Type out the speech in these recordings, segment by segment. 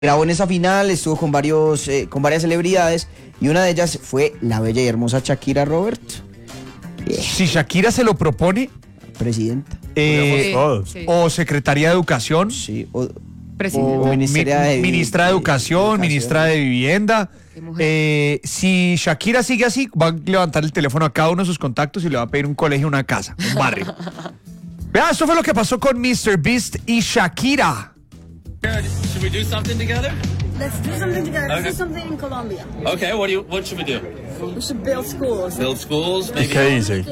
grabó en esa final, estuvo con varias celebridades y una de ellas fue la bella y hermosa Shakira, Robert. Si Shakira se lo propone, Presidenta. Sí. o secretaria de Educación, Sí, o ministra de Educación, ministra de Vivienda. Si Shakira sigue así, va a levantar el teléfono a cada uno de sus contactos y le va a pedir un colegio, una casa, un barrio. Vea, esto fue lo que pasó con MrBeast y Shakira. Should we do something together? Let's do something together. Let's Okay. do something in Colombia. Okay, what should we do? We should build schools. Build schools, maybe. ¿Qué dice?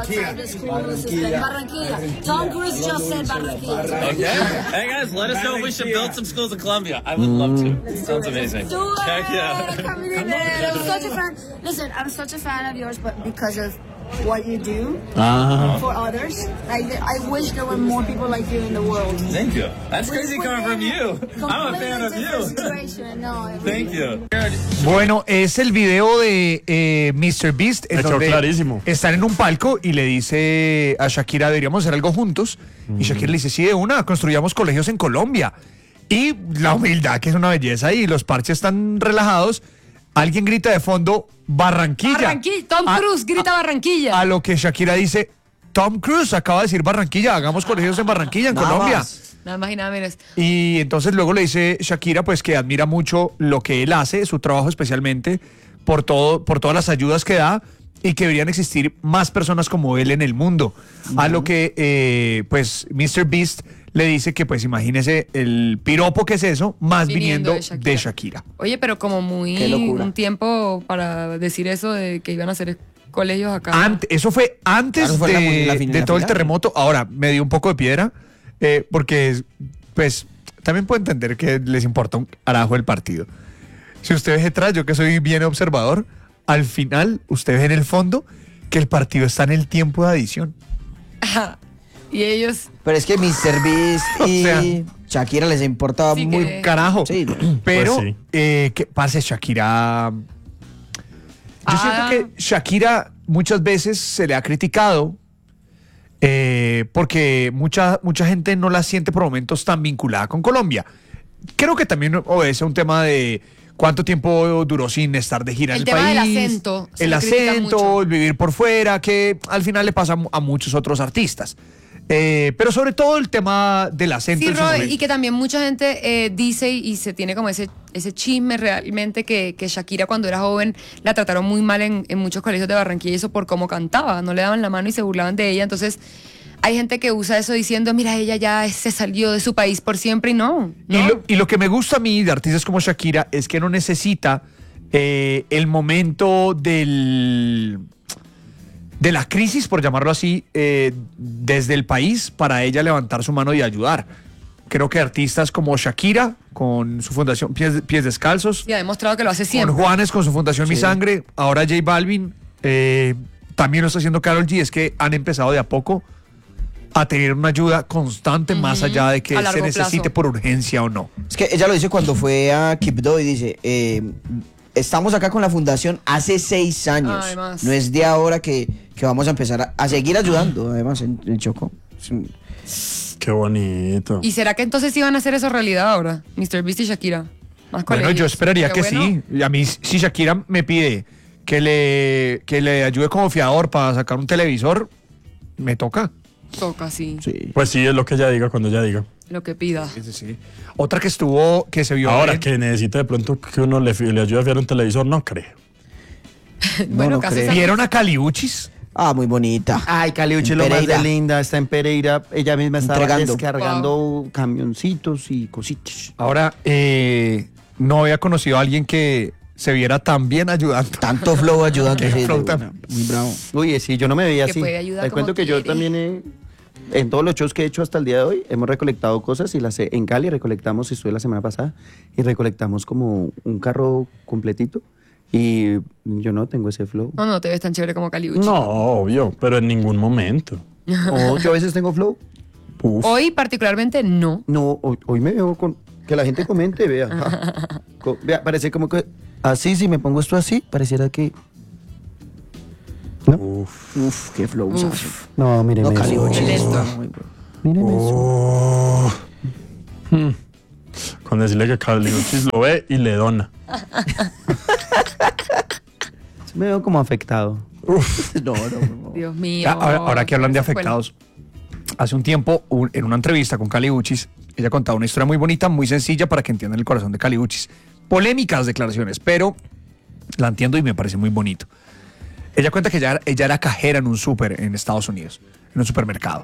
Barranquilla. Tom Cruise just said Barranquilla. Okay. Hey guys, let us know if we should build some schools in Colombia. I would love to. Sounds amazing. Do it. Heck yeah. Come in. I'm such a fan. Listen, I'm such a fan of yours, but because of what you do for others, I wish there were more people like you in the world. Thank you. That's crazy coming from you. I'm a fan of you. Thank you. Bueno, es el video de MrBeast en Me quedó donde clarísimo. están en un palco y le dice a Shakira, deberíamos hacer algo juntos. Y Shakira le dice, sí, de una, construyamos colegios en Colombia. Y la humildad, que es una belleza, y los parches están relajados. Alguien grita de fondo, Barranquilla. Barranquilla. Tom Cruise grita Barranquilla. A lo que Shakira dice, Tom Cruise acaba de decir Barranquilla, hagamos colegios en Barranquilla, en Nada Colombia. más. Nada más y nada menos. Y entonces luego le dice Shakira pues que admira mucho lo que él hace, su trabajo especialmente, por todas las ayudas que da y que deberían existir más personas como él en el mundo. A lo que pues MrBeast le dice que pues imagínese el piropo que es eso, más viniendo de Shakira. Oye, pero como Qué muy locura. un tiempo para decir eso de que iban a hacer colegios acá. Eso fue antes Claro, fue de todo el terremoto. Ahora, me dio un poco de piedra, porque pues también puedo entender que les importa un carajo el partido. Si usted ve detrás, yo que soy bien observador, al final usted ve en el fondo que el partido está en el tiempo de adición. Y ellos... Pero es que MrBeast O y sea, Shakira les importaba sí muy que- Carajo. Sí. Pero, Pues sí. ¿qué pasa, Shakira? Yo siento que Shakira muchas veces se le ha criticado porque mucha gente no la siente por momentos tan vinculada con Colombia. Creo que también obedece a un tema de cuánto tiempo duró sin estar de gira en El el tema país. del acento, se El le critica acento, mucho. el vivir por fuera, que al final le pasa a muchos otros artistas. Pero sobre todo el tema del acento. Sí, en su Roy, momento. y que también mucha gente dice y se tiene como ese chisme realmente que Shakira cuando era joven la trataron muy mal en muchos colegios de Barranquilla y eso por cómo cantaba, no le daban la mano y se burlaban de ella, entonces hay gente que usa eso diciendo, mira, ella ya se salió de su país por siempre y no. Y lo que me gusta a mí de artistas como Shakira es que no necesita el momento de la crisis, por llamarlo así, desde el país para ella levantar su mano y ayudar. Creo que artistas como Shakira, con su fundación Pies Descalzos, Y ha demostrado que lo hace siempre. con Juanes, con su fundación Mi Sangre, ahora J Balvin, también lo está haciendo Karol G, es que han empezado de a poco a tener una ayuda constante más allá de que A se largo necesite plazo. por urgencia o no. Es que ella lo dice cuando fue a Quibdó y dice, estamos acá con la fundación hace 6 años. Además. No es de ahora que vamos a empezar a seguir ayudando, además, en Chocó. Qué bonito. ¿Y será que entonces iban a hacer eso realidad ahora? MrBeast y Shakira. Más Bueno, colegios. yo esperaría Qué que bueno. sí. A mí, si Shakira me pide que le ayude como fiador para sacar un televisor, me toca. Toca, sí, Sí. Pues sí, es lo que ella diga cuando ella diga. lo que pida. Sí. Otra que se vio Ahora en- que necesita de pronto que uno le ayude a fiar un televisor, no creo. Bueno, no casi creo. esa- ¿Vieron a Caliuchis? Ah, muy bonita. Ay, Caliuchi En lo más Pereira. de linda, está en Pereira, ella misma estaba Entregando. descargando camioncitos y cositas. Ahora, no había conocido a alguien que se viera tan bien ayudando. Tanto flow ayudando. Qué sí, flow de tan- una. Muy bravo. Uy, sí, yo no me veía Que así. puede ayudar Te como cuento que yo quiere. también en todos los shows que he hecho hasta el día de hoy hemos recolectado cosas y en Cali recolectamos, estuve la semana pasada, y recolectamos como un carro completito y yo no tengo ese flow. No te ves tan chévere como Caliuchi. No, obvio, pero en ningún momento. O yo a veces tengo flow. Uf. Hoy particularmente no. No, hoy me veo con... Que la gente comente, vea. Vea, parece como que... Así, si me pongo esto así, pareciera que... ¿No? Uf, qué flow. Uf. No, míreme No, eso. Caliuchis. Qué lento. Muy bueno. Míreme eso. Oh. Con decirle que Caliuchis lo ve y le dona. Me veo como afectado. No. Dios mío. Ahora que hablan de Esa escuela. afectados, hace un tiempo, en una entrevista con Kali Uchis, ella contaba una historia muy bonita, muy sencilla para que entiendan el corazón de Kali Uchis. Polémicas declaraciones, pero la entiendo y me parece muy bonito. Ella cuenta que ella era cajera en un súper en Estados Unidos, en un supermercado.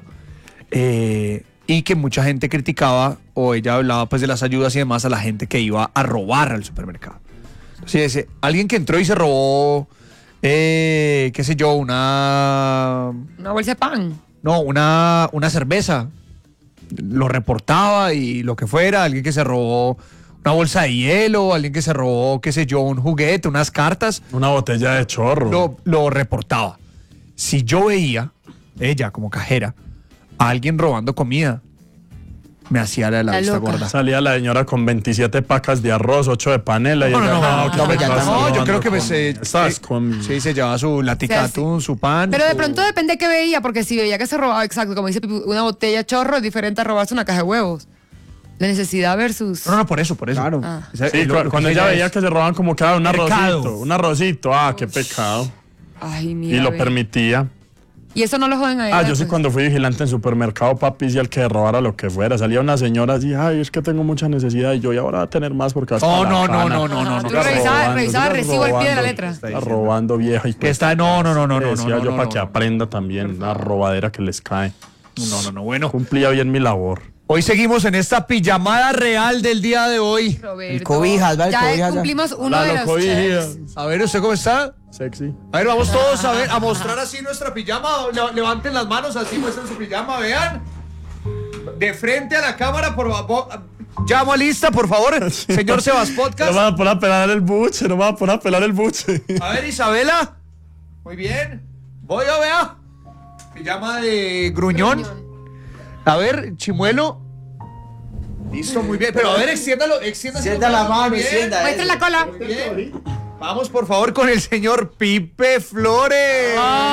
Y que mucha gente criticaba, o ella hablaba pues de las ayudas y demás a la gente que iba a robar al supermercado. Entonces dice, alguien que entró y se robó, qué sé yo, una bolsa de pan. No, una cerveza. Lo reportaba y lo que fuera. Alguien que se robó una bolsa de hielo, alguien que se robó, qué sé yo, un juguete, unas cartas. Una botella de chorro. Lo reportaba. Si yo veía, ella como cajera, a alguien robando comida, me hacía la vista loca. gorda. Salía la señora con 27 pacas de arroz, 8 de panela. No, yo creo que sí, se llevaba su latica de atún, su pan. Pero de pronto depende de qué veía, porque si veía que se robaba, exacto, como dice Pipu, una botella de chorro es diferente a robarse una caja de huevos. La necesidad versus... No, por eso. Claro. Sí, cuando ella veía que se robaban como cada un arrocito. Qué pecado. Ay, mira. Y lo permitía. Y eso no lo joden a ella. Yo sí pues. cuando fui vigilante en supermercado, papi, si al que robara lo que fuera. Salía una señora así, ay, es que tengo mucha necesidad y yo, y ahora voy a tener más porque hasta No. Tú revisabas el recibo al pie de la letra. Está robando vieja y Que está, no. decía yo para que aprenda también la robadera que les cae. No, bueno. Cumplía bien mi labor. Hoy seguimos en esta pijamada real del día de hoy. Roberto, El cobijas, ¿vale? Ya Cobijas, cumplimos uno de los cobijas. checks. A ver, ¿usted cómo está? Sexy. A ver, vamos todos a mostrar así nuestra pijama. Levanten las manos así, muestren su pijama, vean. De frente a la cámara, por favor. Llamo a lista, por favor. Señor Sebas Podcast. No me van a poner a pelar el buche, A ver, Isabela. Muy bien. Voy a ver. Pijama de gruñón. A ver, Chimuelo. Listo, muy bien. Pero a ver, extiéndalo. Extienda la mano, extienda. Muestra la cola. Muy bien. Vamos, por favor, con el señor Pipe Flores.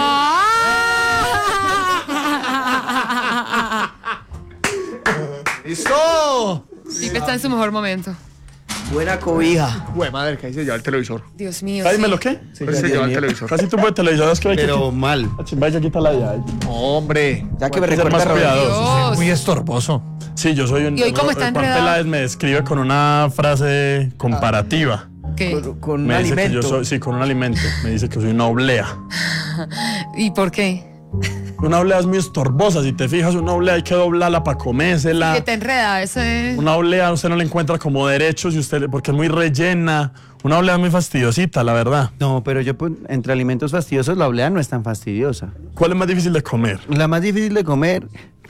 ¡Listo! Pipe está en su mejor momento. Buena cobija. Güey, madre, que ahí se lleva el televisor. Dios mío. ¿Cállame qué? Se lleva el televisor. Casi tú puedes televisor, es que hay Pero mal. Vaya, quítala ya. Hombre. Ya que me Hay que ser recuerda más Roberto. cuidadoso. Dios. Muy estorboso. Sí, yo soy un... ¿Y hoy cómo está Juan enredado? Peláez me describe con una frase comparativa. ¿Qué? Con un Me dice que yo alimento. soy, sí, con un alimento. Me dice que soy una oblea. ¿Y por qué? Una oblea es muy estorbosa. Si te fijas, una oblea hay que doblarla para comérsela. Que te enreda, ese... Una oblea usted no le encuentra como derecho si usted, porque es muy rellena. Una oblea es muy fastidiosita, la verdad. No, pero yo pues, entre alimentos fastidiosos la oblea no es tan fastidiosa. ¿Cuál es más difícil de comer? La más difícil de comer.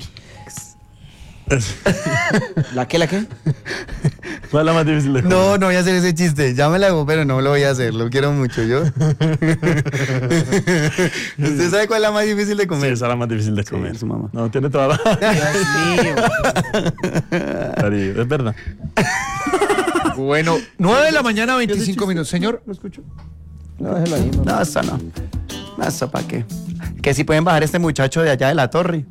¿La qué? ¿Cuál es la más difícil de comer? No voy a hacer ese chiste. Ya me la hago, pero no lo voy a hacer. Lo quiero mucho yo. ¿Usted sabe cuál es la más difícil de Sí, comer? esa es la más difícil de comer. su mamá. No, tiene toda la... Dios mío. Cariño, es verdad. Bueno, 9 de la mañana, 25 minutos. Señor. ¿Lo escucho? No, déjelo ahí. No, eso no. No, eso para qué. Que si pueden bajar este muchacho de allá de la torre.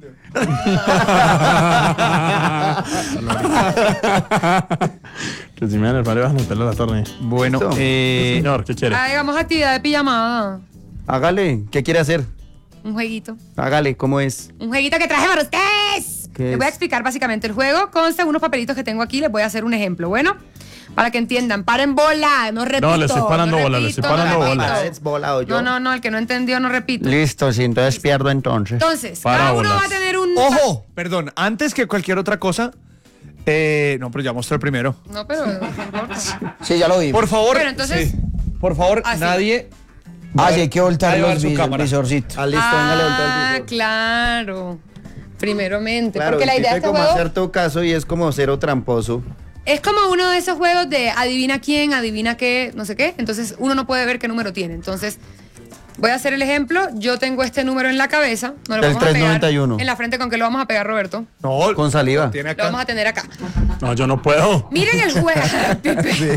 Que si me dan el paro, bajan el pelo a la torre. Bueno, Listo. Señor, ¿qué quiere? Hagamos actividad de pijamada. Hágale. ¿Qué quiere hacer? Un jueguito. Hágale. ¿Cómo es? Un jueguito que traje para ustedes. ¿Qué Les voy a es? explicar básicamente el juego. Consta de unos papelitos que tengo aquí. Les voy a hacer un ejemplo. Bueno, para que entiendan. Paren bola. No repito. No, le estoy parando no bola, le repito, estoy parando no bola. repito. ¿Es bola o yo? No. El que no entendió, no repito. Listo, sí, entonces pierdo entonces. Entonces, cada uno Parábolas. va a tener un... ojo, perdón, antes que cualquier otra cosa. No, pero ya mostré el primero. No, pero... Sí, ya lo vi. Por favor. Bueno, entonces- sí. Por favor, Ah, sí. nadie. Ay, hay que voltar Ahí va los su cámara. visorcitos. Ah, listo, venga, levanta el Ah, visor. claro. Primeramente. Claro, porque la idea de este como juego hacer tu caso y es como cero tramposo. es como uno de esos juegos de adivina quién, adivina qué, no sé qué. Entonces uno no puede ver qué número tiene. Entonces voy a hacer el ejemplo. Yo tengo este número en la cabeza. No lo El vamos a pegar 391. en la frente. ¿Con qué lo vamos a pegar, Roberto? No, Con saliva. tiene Lo vamos a acá. tener acá. No, yo no puedo. Miren el juego. Pipe.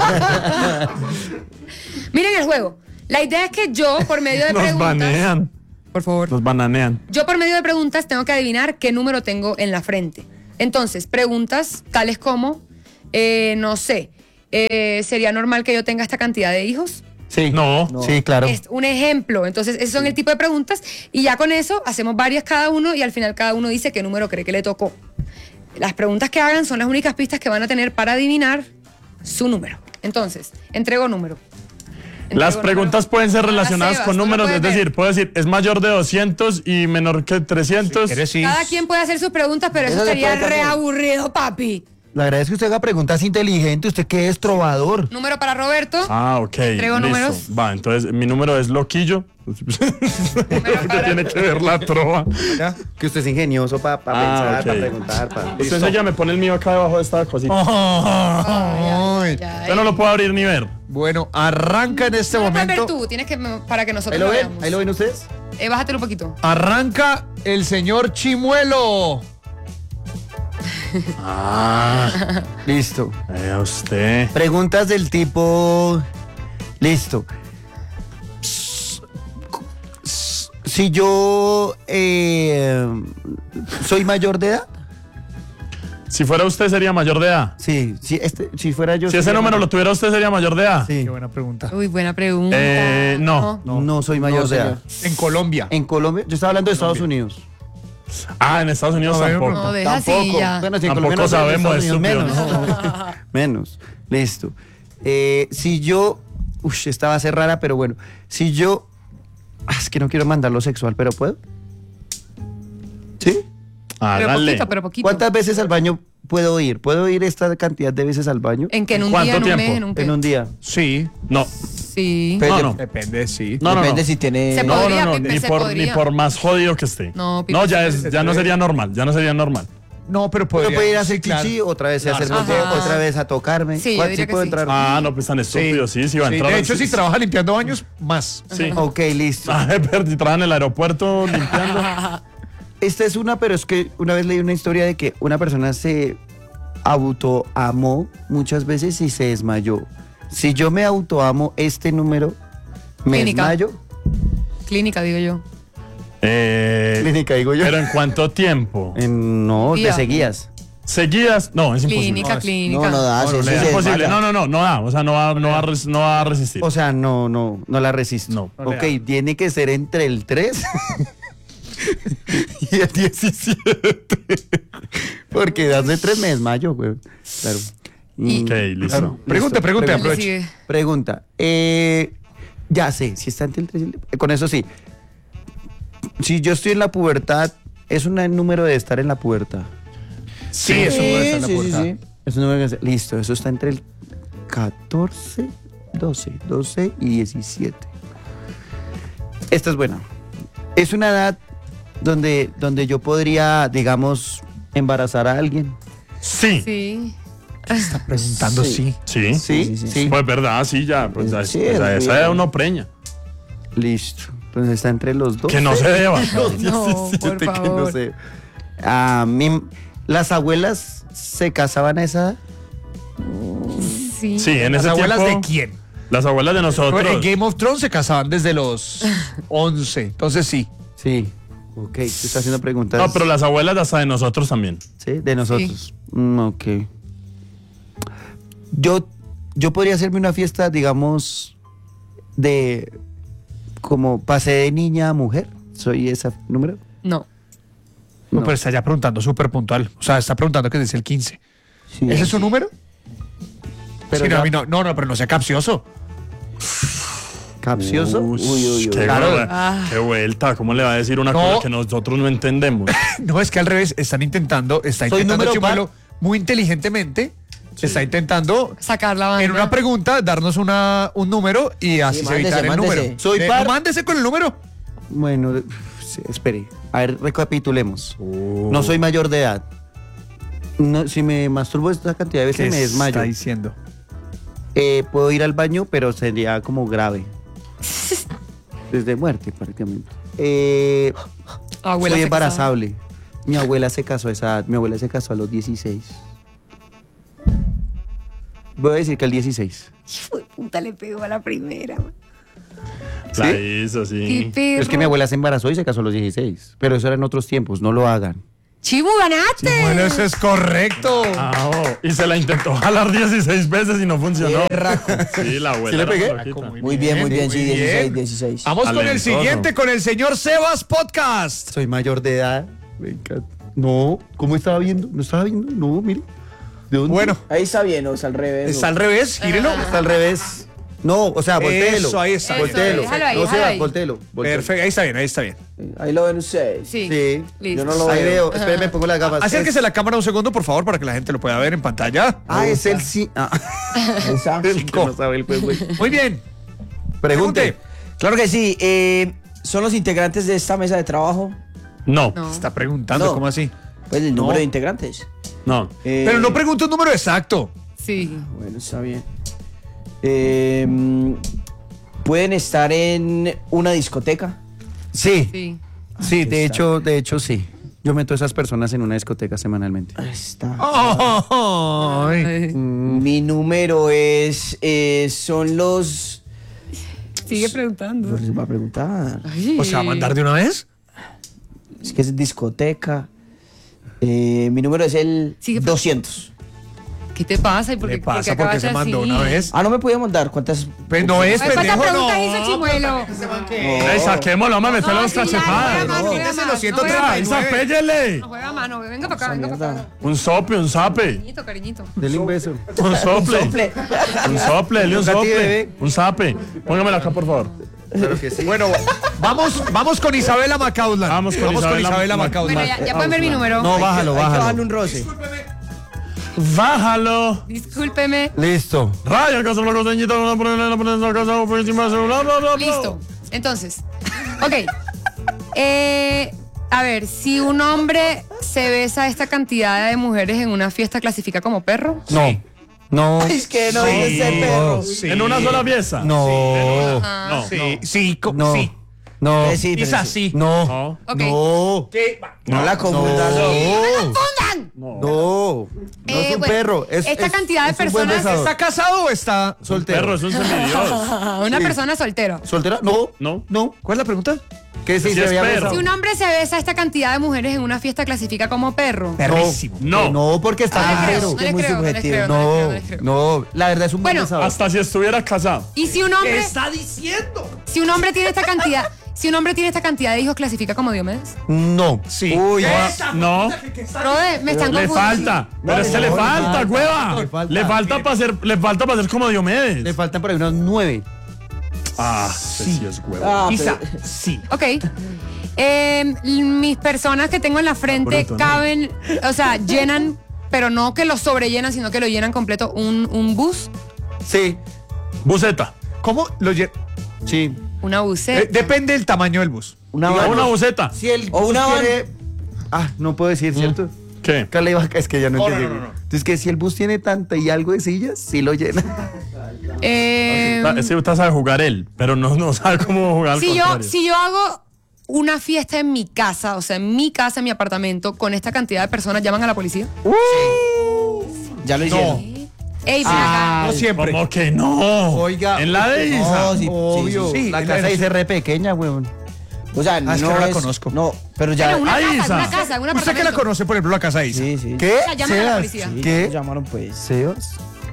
Miren el juego. La idea es que yo, por medio de Nos preguntas... banean. Por favor. Nos bananean. Yo por medio de preguntas tengo que adivinar qué número tengo en la frente. Entonces, preguntas tales como, No sé, ¿sería normal que yo tenga esta cantidad de hijos? Sí. No. Sí, claro. Es un ejemplo. Entonces, esos son el tipo de preguntas y ya con eso hacemos varias cada uno y al final cada uno dice qué número cree que le tocó. Las preguntas que hagan son las únicas pistas que van a tener para adivinar su número. Entonces, entrego número. Las preguntas pueden ser relacionadas Sebas, con tú lo números, puedes es decir, puedo decir, es mayor de 200 y menor que 300. ¿Quieres sí? Cada quien puede hacer sus preguntas, pero eso Eso se sería puede re cambiar. aburrido, papi. La verdad es que usted haga preguntas inteligentes. ¿Usted qué es, trovador? Número para Roberto. Ah, ok. Entrego listo. números. Va, entonces mi número es Loquillo. ¿Qué tiene que ver la trova? ¿Ya? Que usted es ingenioso para pensar, ok. para preguntar. Usted enseguida me pone el mío acá debajo de esta cosita. Ay. Yo no lo puedo abrir ni ver. Bueno, arranca en este No lo puedes ver momento. tú, tienes que para que nosotros ¿Ahí lo ven? veamos. ¿Ahí lo ven ustedes? Bájatelo un poquito. Arranca el señor Chimuelo. Listo. A usted. Preguntas del tipo... Listo. Si yo soy mayor de edad. Si fuera usted, sería mayor de edad. Sí, si fuera yo. Si ese sería número mayor. lo tuviera usted, sería mayor de edad. Sí. Qué buena pregunta. Uy, buena pregunta. No. No soy mayor de edad. En Colombia. En Colombia, yo estaba hablando de Estados Unidos. Ah, en Estados Unidos No, tampoco. No, deja así ya. Bueno, si en Tampoco Colombia no soy, en sabemos, Estados Unidos estúpido, menos. Menos. Listo. Si yo. Esta va a ser rara, pero bueno. Si yo. Es que no quiero mandarlo sexual, pero ¿puedo? ¿Sí? Hágale. Pero poquito. ¿Cuántas veces al baño puedo ir? ¿Puedo ir esta cantidad de veces al baño? ¿En qué? ¿En un ¿Cuánto día, en un tiempo? mes, en un qué? En un día. Sí. No. Sí. Pero- No. Depende, sí. No, Depende si tiene... Se No, podría, no, Pipe, ni se por, podría. ni por más jodido que esté. No, Pipe, No, ya no sería normal, ya no sería normal. No, pero Uno podría. puede ir a hacer sí, claro. chichi, otra vez a hacer Ajá. popó, otra vez a tocarme. Sí, yo ¿Cuál diría sí que puedo sí. entrar? Ah, no, pues tan estúpido, sí va a Sí, entrar. de hecho, si trabaja limpiando baños, más. Sí. Ok, listo. Pero si trabaja en el aeropuerto limpiando. Esta es una, pero es que una vez leí una historia de que una persona se autoamó muchas veces y se desmayó. Si yo me autoamo este número, ¿me Clínica. desmayo? Clínica, digo yo. Clínica, digo yo. Pero ¿en cuánto tiempo? No, Día. te seguías. ¿Seguidas? No, es imposible. Clínica, No, clínica. No da, No, sí, no sí le da. se Es imposible. desmaya. No da. O sea, no va a resistir. O sea, no la resisto. No. No le Ok, da. tiene que ser entre el 3 y el 17. Porque das de 3 me desmayo, güey. Claro. Y- Ok, listo. Claro, Pregunta, listo. Le aproveche. sigue. Pregunta. Ya sé, si está entre el 3 y el... Con eso sí. Si yo estoy en la pubertad, ¿es un número de estar en la pubertad? Sí, eso puede estar en la sí, puerta. sí. Es un número que... Listo, eso está entre el 14, 12 y 17. Esta es buena. Es una edad donde yo podría, digamos, embarazar a alguien. Sí. Sí. Está preguntando, sí. Sí. Sí. Pues verdad, sí, ya. Pues, Sí, pues, a esa bien. edad uno preña. Listo. Entonces está entre los dos. Que no se deba. No, por favor. Las abuelas se casaban a esa edad. Sí. Sí, en ¿Las ese abuelas tiempo. de quién? Las abuelas de nosotros. En Game of Thrones se casaban desde los 11. Entonces sí. Sí. Ok, tú estás haciendo preguntas. No, pero las abuelas hasta de nosotros también. Sí, de nosotros. Ok. Yo podría hacerme una fiesta, digamos, de como pasé de niña a mujer. ¿Soy ese número? No. No, No. pero está ya preguntando súper puntual. O sea, está preguntando que es el 15. Sí. ¿Ese es su número? Pero Sí, no, ya- a mí no, pero no sea capcioso. ¿Capcioso? Uy, qué, Claro. qué vuelta. ¿Cómo le va a decir una No. cosa que nosotros no entendemos? No, es que al revés, está intentando número Chimuelo par. muy inteligentemente. Está intentando Sacar la banda. en una pregunta darnos un número y así Sí, se evitar el mándese. número. Soy No, par. mándese con el número. Bueno, sí, espere. A ver, recapitulemos. No soy mayor de edad. No, si me masturbo esta cantidad de veces me desmayo. está diciendo? Puedo ir al baño, pero sería como grave. Desde muerte, prácticamente. Abuela Soy se embarazable. Mi abuela se casó a esa edad. Mi abuela se casó a los 16. Voy a decir que al 16. casaba. Puta, le pegó a la primera. La ¿Sí? hizo, sí. Qué perro. Es que mi abuela se embarazó y se casó a los 16. Pero eso era en otros tiempos. No lo hagan. Chibu, ganaste. Bueno, eso es correcto. Y se la intentó jalar 16 veces y no funcionó. Sí, la abuela. ¿Sí le pegué? era loquita. Muy bien, sí, 16. Vamos con el Talentoso. siguiente, con el señor Sebas Podcast. Soy mayor de edad. Me encanta. No, ¿cómo estaba viendo? ¿No estaba viendo? No, mire. ¿De dónde? Bueno, Ahí está bien, o sea, al revés. está al revés, gírelo. Está al revés. No, o sea, voltéelo. Eso, ahí está. Eso, Voltéelo. déjalo ahí, No déjalo sea, ahí. voltéelo. Perfecto, ahí está bien, ahí está bien. Ahí lo ven ustedes. Sí. Sí. Listo. Yo no lo Ahí veo. veo. Espérame, pongo las gafas. Acérquese la cámara un segundo, por favor, para que la gente lo pueda ver en pantalla. Es el sí. Exacto. El que no sabe el juego. Muy bien. Pregunte. Claro que sí. ¿Son los integrantes de esta mesa de trabajo? No, No. Está preguntando, No. ¿cómo así? Pues el número de integrantes. no. Pero no pregunto un número exacto. Sí. Bueno, está bien. ¿Pueden estar en una discoteca? Sí. Sí. Sí, de hecho sí. Yo meto a esas personas en una discoteca semanalmente. Está. Ay. Mi número es. Son los. Sigue preguntando. Pues les va a preguntar. Ay. ¿O sea, mandar de una vez? Es que es discoteca. Mi número es el Sigue 200. ¿Qué te pasa? ¿Y por ¿Qué qué, pasa? por Porque qué se acabaste mandó así? una vez. Ah, no me podía mandar. ¿Cuántas? Pues no es, Ay, ¿cuántas pendejo, preguntas no. hizo Chimuelo? Ey, saquémoslo, vamos a meterle No, los sí, ya, cachetadas. juega más, juega Quítese más. los No 139. juega más. ¡Zapéllele! No juega mano, venga para acá, venga para acá. Un sope, un zape. Cariñito, cariñito. Dele un beso. Un sople. Sople. Un sople, dele un Nunca a ti, sople. bebé. Un zape. Póngamelo acá, por favor. Claro que sí. Bueno, vamos con Isabela Macauslan. Vamos con Isabela Macauslan. Bueno, ya pueden ver mi número. No, bájalo, Hay que bájalo. bajarle un roce. Bájalo. Discúlpeme. Listo. Raya, casa, la coseñita, una ponela, la casa, por encima del celular, bla, bla, bla. Listo. Entonces, ok. A ver, si un hombre se besa a esta cantidad de mujeres en una fiesta, ¿clasifica como perro? No. No. Es que no dice ese perro. Sí. ¿En una sola pieza? No. No. Sí, sí, No. sí. No. Sí, pero Isa, sí. sí. No. No. Ok. No. No la confundas. ¡Confundan! No. No es un bueno, perro. esta cantidad de es un buen personas- besador. ¿Está casado o está Soltero. Perro, es un semidios. Una persona soltera. ¿Soltera? No. No. No. ¿Cuál es la pregunta? ¿Qué sí Sí se es había perro. besado? Si un hombre se besa a esta cantidad de mujeres en una fiesta, ¿clasifica como perro? Perrísimo. No. No, porque está No les soltero. creo, no les muy creo, no les subjetivo. creo, No, no les creo. no, la verdad es un buen Bueno, besador. Hasta si estuviera casado. Y si un hombre, diciendo? si un hombre tiene esta cantidad, si un hombre tiene esta cantidad de hijos, ¿clasifica como Diomedes? No. Sí. Uy, No. Brother, me están Le confundiendo. falta. Pero es que le falta, hueva. Le falta para ser como Diomedes. le faltan por ahí unos 9. Ah, sí es hueva. Ah, Isa, pero- sí. Ok. Mis personas que tengo en la frente Pronto, ¿no? caben, o sea, llenan, pero no que lo sobrellenan, sino que lo llenan completo un bus, Sí, Buceta. ¿Cómo lo sí. una buseta. Depende del tamaño del bus. Una Diga van. una buceta. Si el O bus una van. quiere... Ah, no puedo decir, ¿cierto? ¿Qué? Carla iba acá, es que ya no No, entendí. no, no, no. Entonces, que si el bus tiene tanta y algo de sillas, sí lo llena. Ese usted sabe jugar él, pero no sabe cómo jugar al si contrario. yo hago una fiesta en mi casa, o sea, en mi casa, en mi apartamento, con esta cantidad de personas, ¿llaman a la policía? Ya lo hicieron. Ey, ven acá. No siempre. ¿Cómo que no? Oiga. En la de Isa. No, sí, Obvio. sí, sí. La en casa la- dice re pequeña, weón. O sea, es que no no la es- conozco. No, pero ya. Pero una Ahí, casa, Isa. una casa, un ¿Usted que la apartamento. conoce, por ejemplo, la casa de Isa? Sí, sí. ¿Qué? sea, llaman a la Sebas, policía. Sí, ¿Qué? nos llamaron pues. ¿Sebas?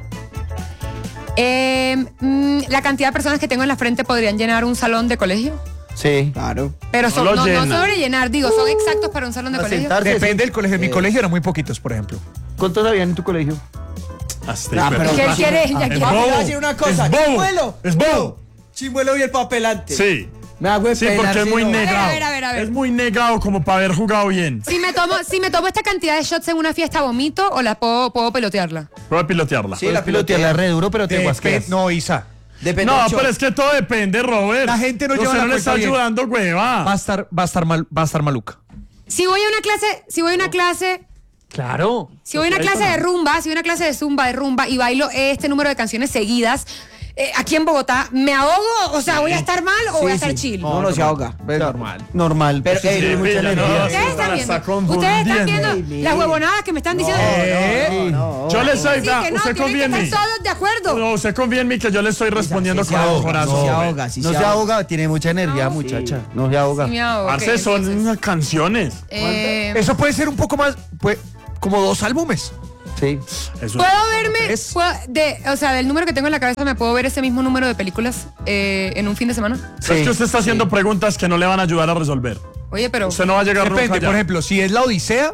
La cantidad de personas que tengo en la frente podrían llenar un salón de colegio. Sí. Claro. Pero No lo no llenan. sobrellenar, digo, son exactos para un salón de A colegio. sentarse. Depende del colegio. En mi colegio eran muy poquitos, por ejemplo. ¿Cuántos habían en tu colegio? Hasta Ah, pero- ¿Qué él quiere? Ya Es quiere. Papi, le voy a bobo. decir una cosa. Es bobo. Chimuelo. Es bobo. Chimuelo y el papelante. Sí. Me hago de Sí, pelar, porque es si muy no. negado. A ver. Es muy negado como para haber jugado bien. Si me tomo esta cantidad de shots en una fiesta, ¿vomito o la puedo pelotearla? Voy a pilotearla. Sí, la pilotea pilotea. la re duro, pero te guasqueas. No, Isa. Depende No, del show. pero es que todo depende, Robert. La gente no lleva Usted la no le cuenta está bien. ayudando, hueva. Va a estar maluca. Si voy a una clase Claro. de rumba, si voy a una clase de zumba, de rumba y bailo este número de canciones seguidas, aquí en Bogotá, ¿me ahogo? O sea, ¿voy a estar mal o voy a estar Sí. chill? No se ahoga. Es normal. Normal. Pero, pues, tiene mucha pilla, energía. no. ¿Ustedes están la viendo? está ¿Ustedes están viendo confundiendo. las huevonadas que me están diciendo? Yo le estoy, Sí, vea, que no, usted tienen confía en que mí. estar todos de acuerdo. No, usted confía en mí que yo le estoy respondiendo Sí con se el ahoga, corazón. sí se ahoga, sí No se ahoga, tiene mucha energía, muchacha. No se ahoga. Sí, me ahogo, Parce, ok, son entonces, unas canciones. Eso puede ser un poco más, como 2 álbumes. Sí. Eso- ¿Puedo verme, ¿Tres? o sea, del número que tengo en la cabeza, me puedo ver ese mismo número de películas en un fin de semana? Es que usted está haciendo preguntas que no le van a ayudar a resolver. Oye, pero... Usted no va a llegar nunca Depende, allá. por ejemplo, si es la Odisea,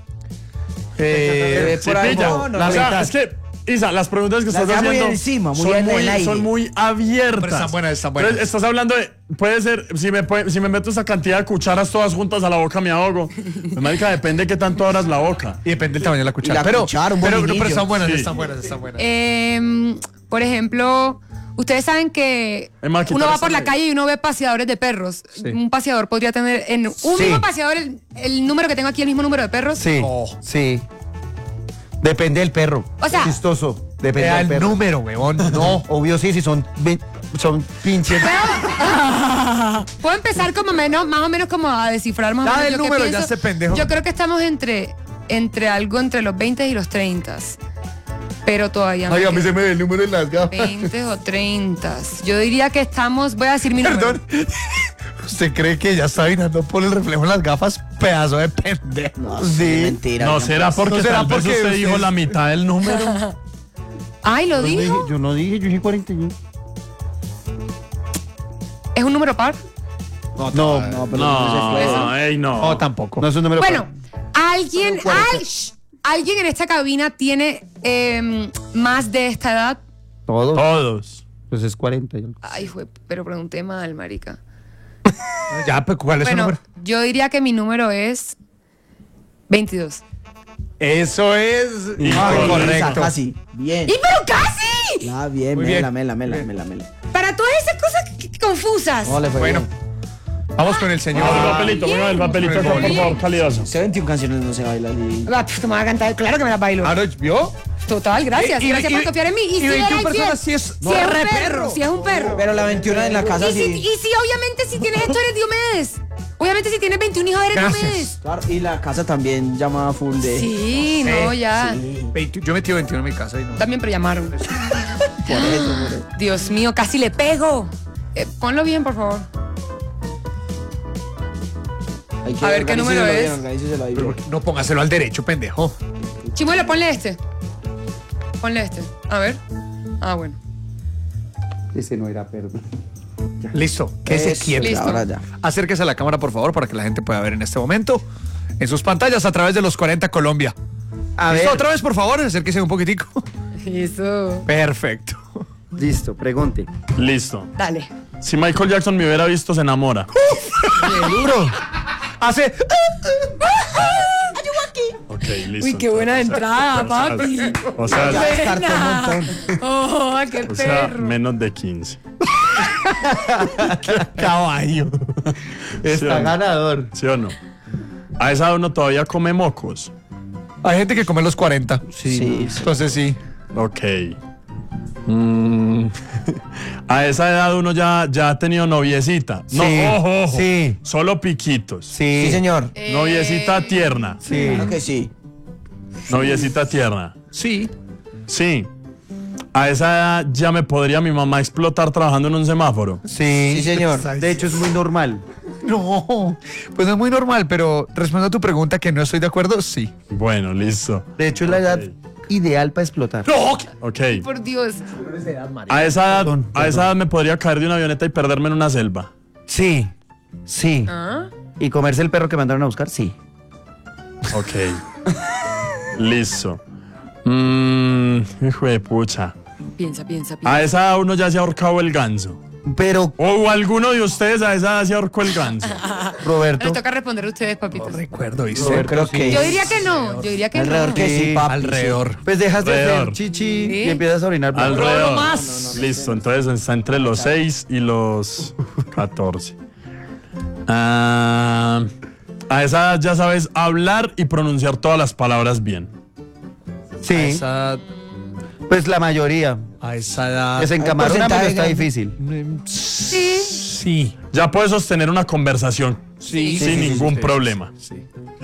Sí, por ahí, pilla. no, no, O sea, mitad. es que, Isa, las preguntas que Las estás da muy haciendo encima, muy son, en el aire. son muy abiertas. Pero están buenas, están buenas. Entonces, estás hablando de, puede ser, si me meto esa cantidad de cucharas todas juntas a la boca me ahogo. Pues, marica, depende de qué tanto abras la boca. y depende del tamaño de la cuchara. la pero, cuchara, un pero molinillo. están buenas, Sí. están buenas, están buenas. Por ejemplo, ustedes saben que Emma, quitar uno va esta por la negra. calle y uno ve paseadores de perros. Sí. Un paseador podría tener en un Sí. mismo paseador el número que tengo aquí, el mismo número de perros. Sí, Oh. sí. Depende del perro. O sea- chistoso. Depende Vea del el perro. número, huevón. No. Obvio sí, si son pinches. Puedo empezar como más o menos como a descifrar más o Ya menos del yo qué número, ya pienso. se pendejo. Yo creo que estamos entre algo entre los 20 y los 30. Pero todavía Ay, a mí queda se me ve el número en las gafas. 20 o 30. Yo diría que estamos, voy a decir mi número. Perdón. ¿Usted cree que ya está mirando por el reflejo en las gafas? Pedazo de pendejo. No, sí, mentira. No, será porque No será tal vez porque usted usted- dijo la mitad del número. Ay, lo dijo. Yo no dije, yo dije 41. ¿Es un número par? No, No, pero No, ey, no. No, tampoco. no es un número. Bueno, alguien en esta cabina tiene más de esta edad. Todos. Todos. Pues es 40. Ay, pero pregunté mal, marica. Ya, pero ¿cuál es su Bueno, número? yo diría que mi número es 22. Eso es. Correcto. Casi. Bien. ¡Y pero casi! Ah, bien, Muy bien. mela. Para todas esas cosas confusas. No le fue Bueno, bien. vamos con el señor. Ponga el papelito, ponga el papelito acá, por favor, calidoso. Ese 21 canciones no se baila así. Ah, pues, te me vas a cantar, claro que me las bailo. Ahora, ¿vio? Total, gracias. Y- y- gracias por y- confiar en mí. Y, y si 21 era infiel, personas sí es si es un re perro. Si es un perro. Pero la 21 en la casa Y si sí. obviamente si tienes esto eres Diomedes. Obviamente si tienes 21 hijos eres Gracias. Diomedes. Claro, y la casa también llama full de. Sí, no, ya. Yo metí 21 en mi casa y no. También, pero llamaron. Por eso. Dios mío, casi le pego. Ponlo bien, por favor. Hay que A ver, ¿qué número organíceselo es? bien, organíceselo ahí bien. No póngaselo al derecho, pendejo. Chimuelo, ponle este. Ponle este. A ver. Ah, bueno. Ese no era perro. Listo. Que se Eso, quieto. Listo. Ahora ya. Acérquese a la cámara, por favor, para que la gente pueda ver en este momento en sus pantallas a través de los 40 Colombia. A ¿Listo? ver. Otra vez, por favor, acérquese un poquitico. Eso. Perfecto. Listo, pregunte. Listo. Dale. Si Michael Jackson me hubiera visto, se enamora. Duro. Hace. Ok, listo. Uy, qué buena entonces, entrada, papi. O sea, Ya descartó un Buena. montón. Oh, qué o sea, perro. menos de 15. Caballo. Está ganador. ¿Sí o no? A esa edad uno todavía come mocos. Hay gente que come los 40. Sí. Entonces sí. Ok. A esa edad uno ya ha tenido noviecita. No, Sí, ojo, ojo. sí. Solo piquitos. Sí. Sí, señor. Noviecita tierna. Sí. Claro que sí. Noviecita tierna. Sí. Sí. A esa edad ya me podría mi mamá explotar trabajando en un semáforo. Sí. Sí, señor. De hecho, es muy normal. No. Pues no es muy normal, pero respondo a tu pregunta que no estoy de acuerdo, sí. Bueno, listo. De hecho, es la edad ideal para explotar. No. Ok. Por Dios. A esa edad, Perdón, a esa edad me podría caer de una avioneta y perderme en una selva. Sí. Sí. ¿Ah? ¿Y comerse el perro que mandaron a buscar? Sí. Ok. Listo. Hijo de pucha. Piensa. A esa edad uno ya se ha ahorcado el ganso. Pero, O alguno de ustedes a esa edad se ahorcó el ganso. Roberto. Les toca responder a ustedes, papitos. Recuerdo, ¿viste? Yo creo que Yo diría que no. Yo diría que alrededor no. que sí, papi. Alrededor. Pues dejas de Alrededor. hacer chichi ¿Sí? y empiezas a orinar. Alrededor. más. Listo, entonces está entre los 6 y los 14. A esa edad ya sabes hablar y pronunciar todas las palabras bien. Sí. Esa- Pues la mayoría. A esa edad. Desencamarona, pero está porcentaje difícil. Sí. Ya puedes sostener una conversación Sí. sin ningún problema. Sí.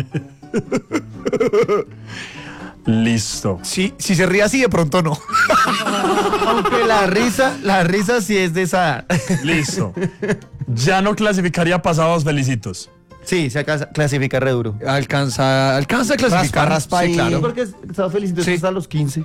Listo. Sí, si se ríe así, de pronto no. Aunque la risa sí es de esa. Listo. Ya no clasificaría pasados felicitos. Sí, se clasifica re duro. Alcanza a clasificar. Raspa sí, y- claro. Porque estaba felicito Sí. hasta los 15.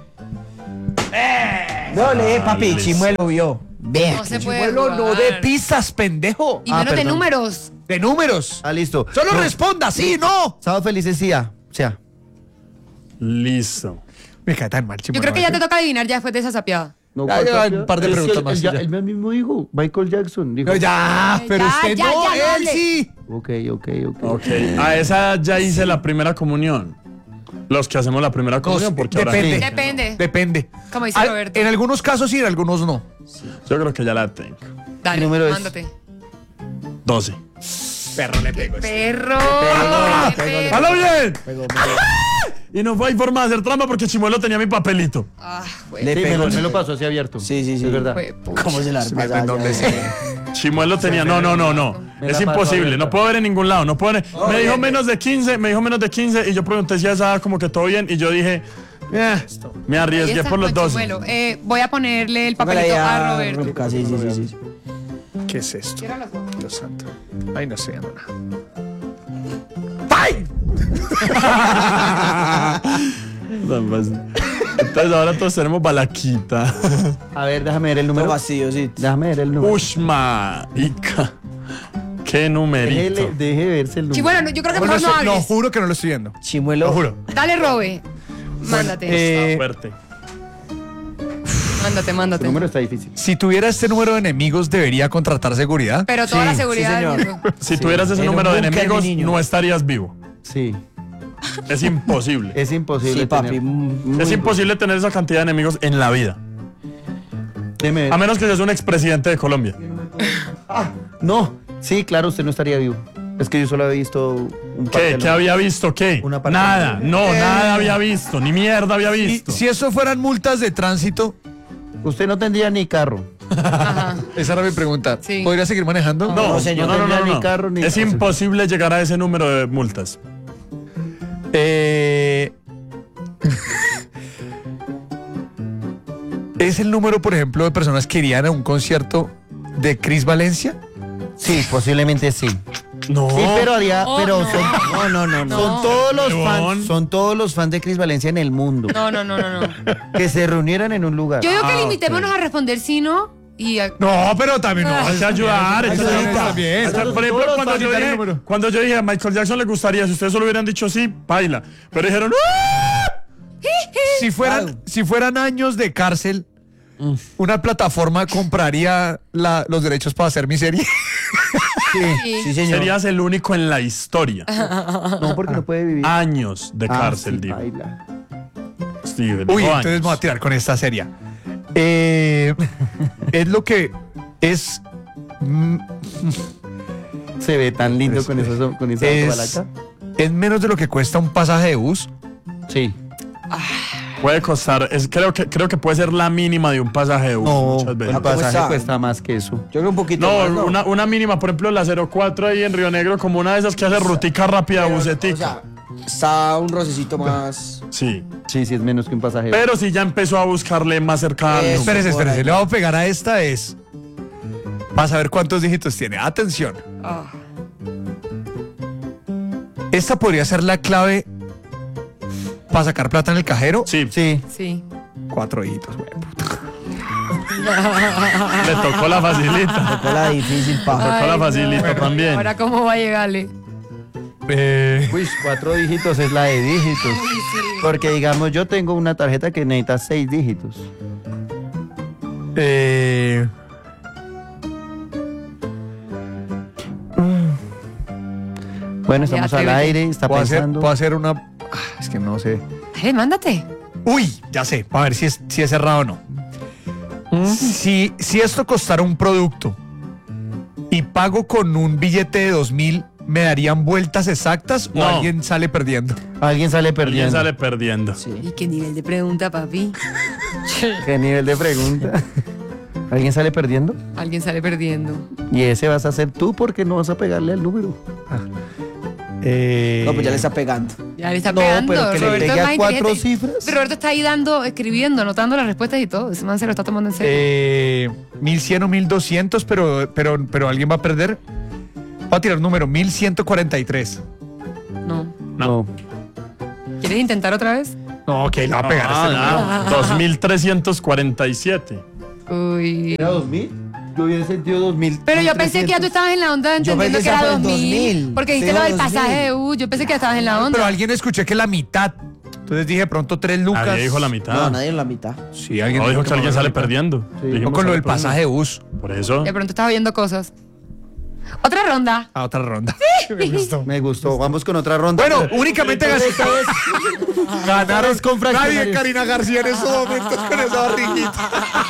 No, papi, listo. Chimuelo vio. Vea. No se puede Chimuelo, no jugar. de pistas, pendejo. Y menos de perdón. números. De números. Ah, listo. Solo No, responda, sí, no. Sábado felices sí, o sea. Listo. Me cae tan mal, Yo Chimuelo. creo que ya te toca adivinar ya después de esa sapeada. No, Ya, ya, un par de Es que preguntas más y ya. Él mismo dijo, Michael Jackson. Dijo. No, ya, pero Ya, usted ya, no, ya, él dale. sí. Ok. Ok. A esa edad ya hice la primera comunión. Los que hacemos la primera comunión, porque ahora depende. Sí. Depende. Depende. Como dice Roberto. En algunos casos sí, en algunos no. yo creo que ya la tengo. Dale, número es? mándate. 12. Perro le pego. Perro. pego, perro. ¡Halo bien! Pegó, Y no hay forma de hacer trampa porque Chimuelo tenía mi papelito. Ah, güey. Le Sí, pegó, me lo pasó así abierto. Sí. Es verdad. Fue pucha. ¿Cómo se la Se mete pasa? en donde sea. Chimuelo tenía. No. Me Es la imposible. pasó No puedo ver en ningún lado. No puedo ver. Me dijo menos de 15. Y yo pregunté si esa como que todo bien. Y yo dije, me Ahí arriesgué está por los con 12. Chimuelo. Voy a ponerle el Póngale papelito ahí a Roberto. Ruca, sí. ¿Qué es esto? Cierra los ojos. Dios santo. Ay, no estoy viendo nada. Entonces ahora todos tenemos balaquita. A ver, déjame ver el Todo número. vacío, sí. Déjame ver el número. Ushma. Qué numerito. Deje verse el número. Chimuelo, no, yo creo que Bueno, mejor no lo hables. juro que no lo estoy viendo. Chimuelo. Lo juro. Dale, Robe. Mándate. Fuerte. Mándate. El número está difícil. Si tuviera este número de enemigos, ¿debería contratar seguridad? Pero toda Sí, la seguridad sí, del señor. mundo. Si tuvieras ese En un número de búnker, mi enemigos, niño. no estarías vivo. Sí. Es imposible. Es imposible. Sí, papi. tener- muy Es imposible tener esa cantidad de enemigos en la vida. Déjeme ver. A menos que seas un expresidente de Colombia. No. Sí, claro, usted no estaría vivo. Es que yo solo había visto un par ¿Qué? de ¿Qué había visto? ¿Qué? Una parte Nada. de- No, nada había visto. Ni mierda había Y visto. si eso fueran multas de tránsito, Usted no tendría ni carro. Ajá. esa era mi pregunta. Sí. ¿Podría seguir manejando? No, señor. no tendría ni carro ni Es imposible llegar a ese número de multas. ¿Es el número, por ejemplo, de personas que irían a un concierto de Cris Valencia? Sí, posiblemente sí. No. Sí, pero haría, Oh, pero no. son, No. son todos los Huevón. fans, son todos los fans de Cris Valencia en el mundo No. que se reunieran en un lugar. Yo digo que Ah, limitémonos a responder sí, no. Y No, pero también no. Hay que ayudar. hay que ayudar. También. Por ejemplo, cuando yo dije a Michael Jackson le gustaría, si ustedes solo hubieran dicho sí, baila. Pero dijeron, ¡ah! Si fueran años de cárcel, una plataforma compraría los derechos para hacer mi serie. Sí, señor. Serías el único en la historia. No, porque no puede vivir. Años de cárcel, sí, digo. baila. Sí, Uy, dijo entonces años. me voy a tirar con esta serie. Es lo que es. Se ve tan lindo con esa Es, balaca. es menos de lo que cuesta un pasaje de bus. Sí. Puede costar, creo que puede ser la mínima de un pasaje de bus No, muchas veces. el pasaje está? cuesta más que eso. Yo creo un poquito No, más, una mínima, por ejemplo, la 04 ahí en Río Negro, como una de esas que hace rutica rápida, Pero, bucetica. o sea, está un rocecito más. Sí. Sí, sí, es menos que un pasaje. Pero si ya empezó a buscarle más cercano. Eso. Espérese, por ahí. le voy a pegar a esta es. Vas a ver cuántos dígitos tiene. Atención. Esta podría ser la clave para sacar plata en el cajero. Sí, Sí. sí. 4 dígitos, güey. puta. le tocó la facilita. Fue la difícil, pa. Tocó la Ay, facilita no. también. Ahora, ¿cómo va a llegarle? Uy, 4 dígitos es la de dígitos. Porque digamos, yo tengo una tarjeta que necesita 6 dígitos. Bueno, estamos Ya, al atrévete. aire, está Puedo pensando. hacer una. Es que no sé. Mándate. Uy, ya sé. A ver si es cerrado o no. Si esto costara un producto y pago con un billete de 2.000 ¿me darían vueltas exactas o No. alguien sale perdiendo? Alguien sale Alguien perdiendo. sale perdiendo. ¿Y qué nivel de pregunta, papi? ¿Qué nivel de pregunta? ¿Alguien sale perdiendo? Alguien sale perdiendo. Y ese vas a ser tú porque no vas a pegarle al número. No, pues ya le está pegando. Ya le está No, pegando. pero que le Roberto pegue es a más 4 inteligente. cifras. Pero Roberto está ahí escribiendo, anotando las respuestas y todo. Ese man se lo está tomando en serio. 1100 o 1200, pero alguien va a perder. Va a tirar número 1143. No. No. ¿Quieres intentar otra vez? No, ok, la va a pegar este número. 2347. Uy. ¿Era 2000? Yo hubiera sentido 2000. Pero yo pensé que ya tú estabas en la onda Yo entendiendo pensé que era que fue 2000. 2000. Porque dijiste Sí, lo del 2000. pasaje de U. Yo pensé que ya estabas en la onda. Pero alguien escuché que la mitad. Entonces dije de pronto 3 lucas. Nadie dijo la mitad. No, nadie en la mitad. Sí, alguien No dijo que alguien sale la mitad. perdiendo. Sí. Dijimos O con lo sale del pasaje de bus. perdiendo. Por eso. De pronto estaba viendo cosas. Otra ronda. A otra ronda. Me gustó. Me gustó. Vamos con otra ronda. Bueno, únicamente ganaron con Nadie, fraccionarios. Karina García en estos momentos con esa barriguita.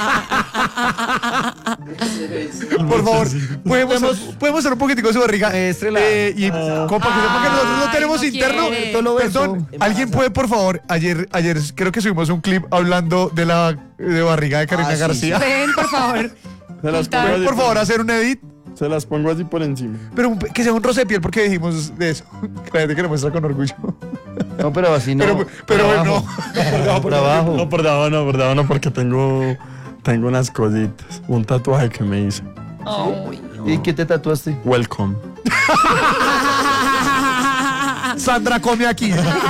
Por favor, podemos hacer un poquitico de su barriga. Muéstrela. Y como para que sepa que nosotros no tenemos no interno. quiere. Todo lo Perdón, beso. ¿alguien puede, por favor? Ayer creo que subimos un clip hablando de la barriga de Karina Ah, sí, García. Ven, por favor. Se las Está- pongo así Por favor, hacer un edit. Se las pongo así por encima. Pero que sea un roce de piel porque dijimos de eso. Que la gente que lo muestra con orgullo. No, pero así no. Pero Por bueno. abajo. Por abajo. No, por debajo no, porque tengo unas cositas. Un tatuaje que me hice. Ay. ¿Y qué te tatuaste? Welcome. Sandra come aquí.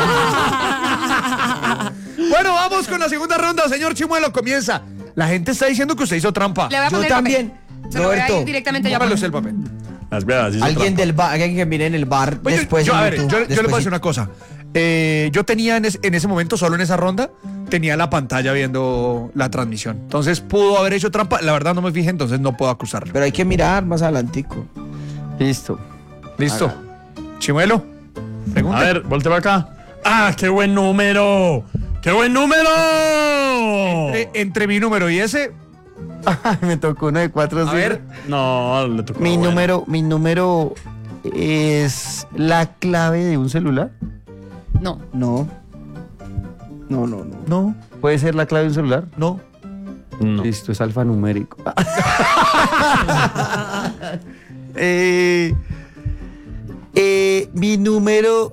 Bueno, vamos con la segunda ronda, señor Chimuelo. Comienza. La gente está diciendo que usted hizo trampa. Le voy a Yo poner también. papel. Se lo voy a ir Roberto, directamente ya. Póngale usted el papel. Las veas, hizo alguien trampa. del bar, alguien que mire en el bar Oye, después yo, en a ver, YouTube, yo le voy a decir despuesito. una cosa. Yo tenía en ese momento, solo en esa ronda, tenía la pantalla viendo la transmisión. Entonces pudo haber hecho trampa. La verdad no me fijé, entonces no puedo acusarlo. Pero hay que mirar más adelantico. Listo. ¿Listo? Chimuelo, pregunta. A ver, volte para acá. ¡Ah, qué buen número! ¡Qué buen número! Entre mi número y ese, Me tocó uno de 4 a cifras. ver, No, le tocó. Mi bueno. número es la clave de un celular. No. No. No. no, ¿Puede ser la clave de un celular? no. No. Listo, es alfanumérico. Mi número.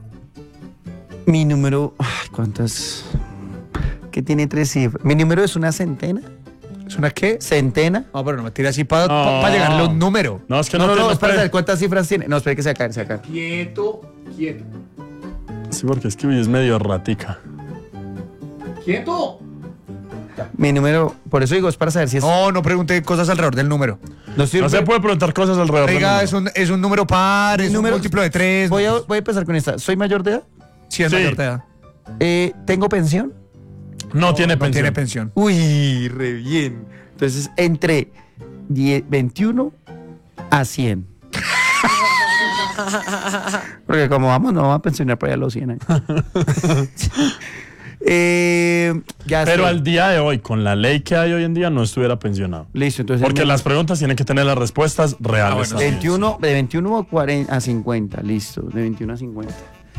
Ay, ¿cuántas? Que tiene 3 cifras. Mi número es una centena. ¿Es una qué? Centena. No, pero no me tire así para No. llegarle a un número. No, es que No, no, no, te- espera, espere. ¿cuántas cifras tiene? No, espera que se acá. Quieto. Sí, porque es que hoy es medio ratica. ¡Quieto! Mi número, por eso digo, es para saber si es. No pregunte cosas alrededor del número. No estoy- No se puede preguntar cosas alrededor del Oiga, número. es un número par, es número- un múltiplo de 3. Voy a empezar con esta. ¿Soy mayor de edad? Sí, es Sí. mayor de edad. ¿Tengo pensión? No tiene No pensión. tiene pensión. Uy, re bien. Entonces, entre 21 a 100. Porque como vamos, no vamos a pensionar para allá a los 100 años. Ya Pero sé. al día de hoy, con la ley que hay hoy en día, no estuviera pensionado. Listo, entonces. Porque las preguntas tienen que tener las respuestas reales. bueno, también. 21, de 21 a 40, a 50, listo, de 21 a 50.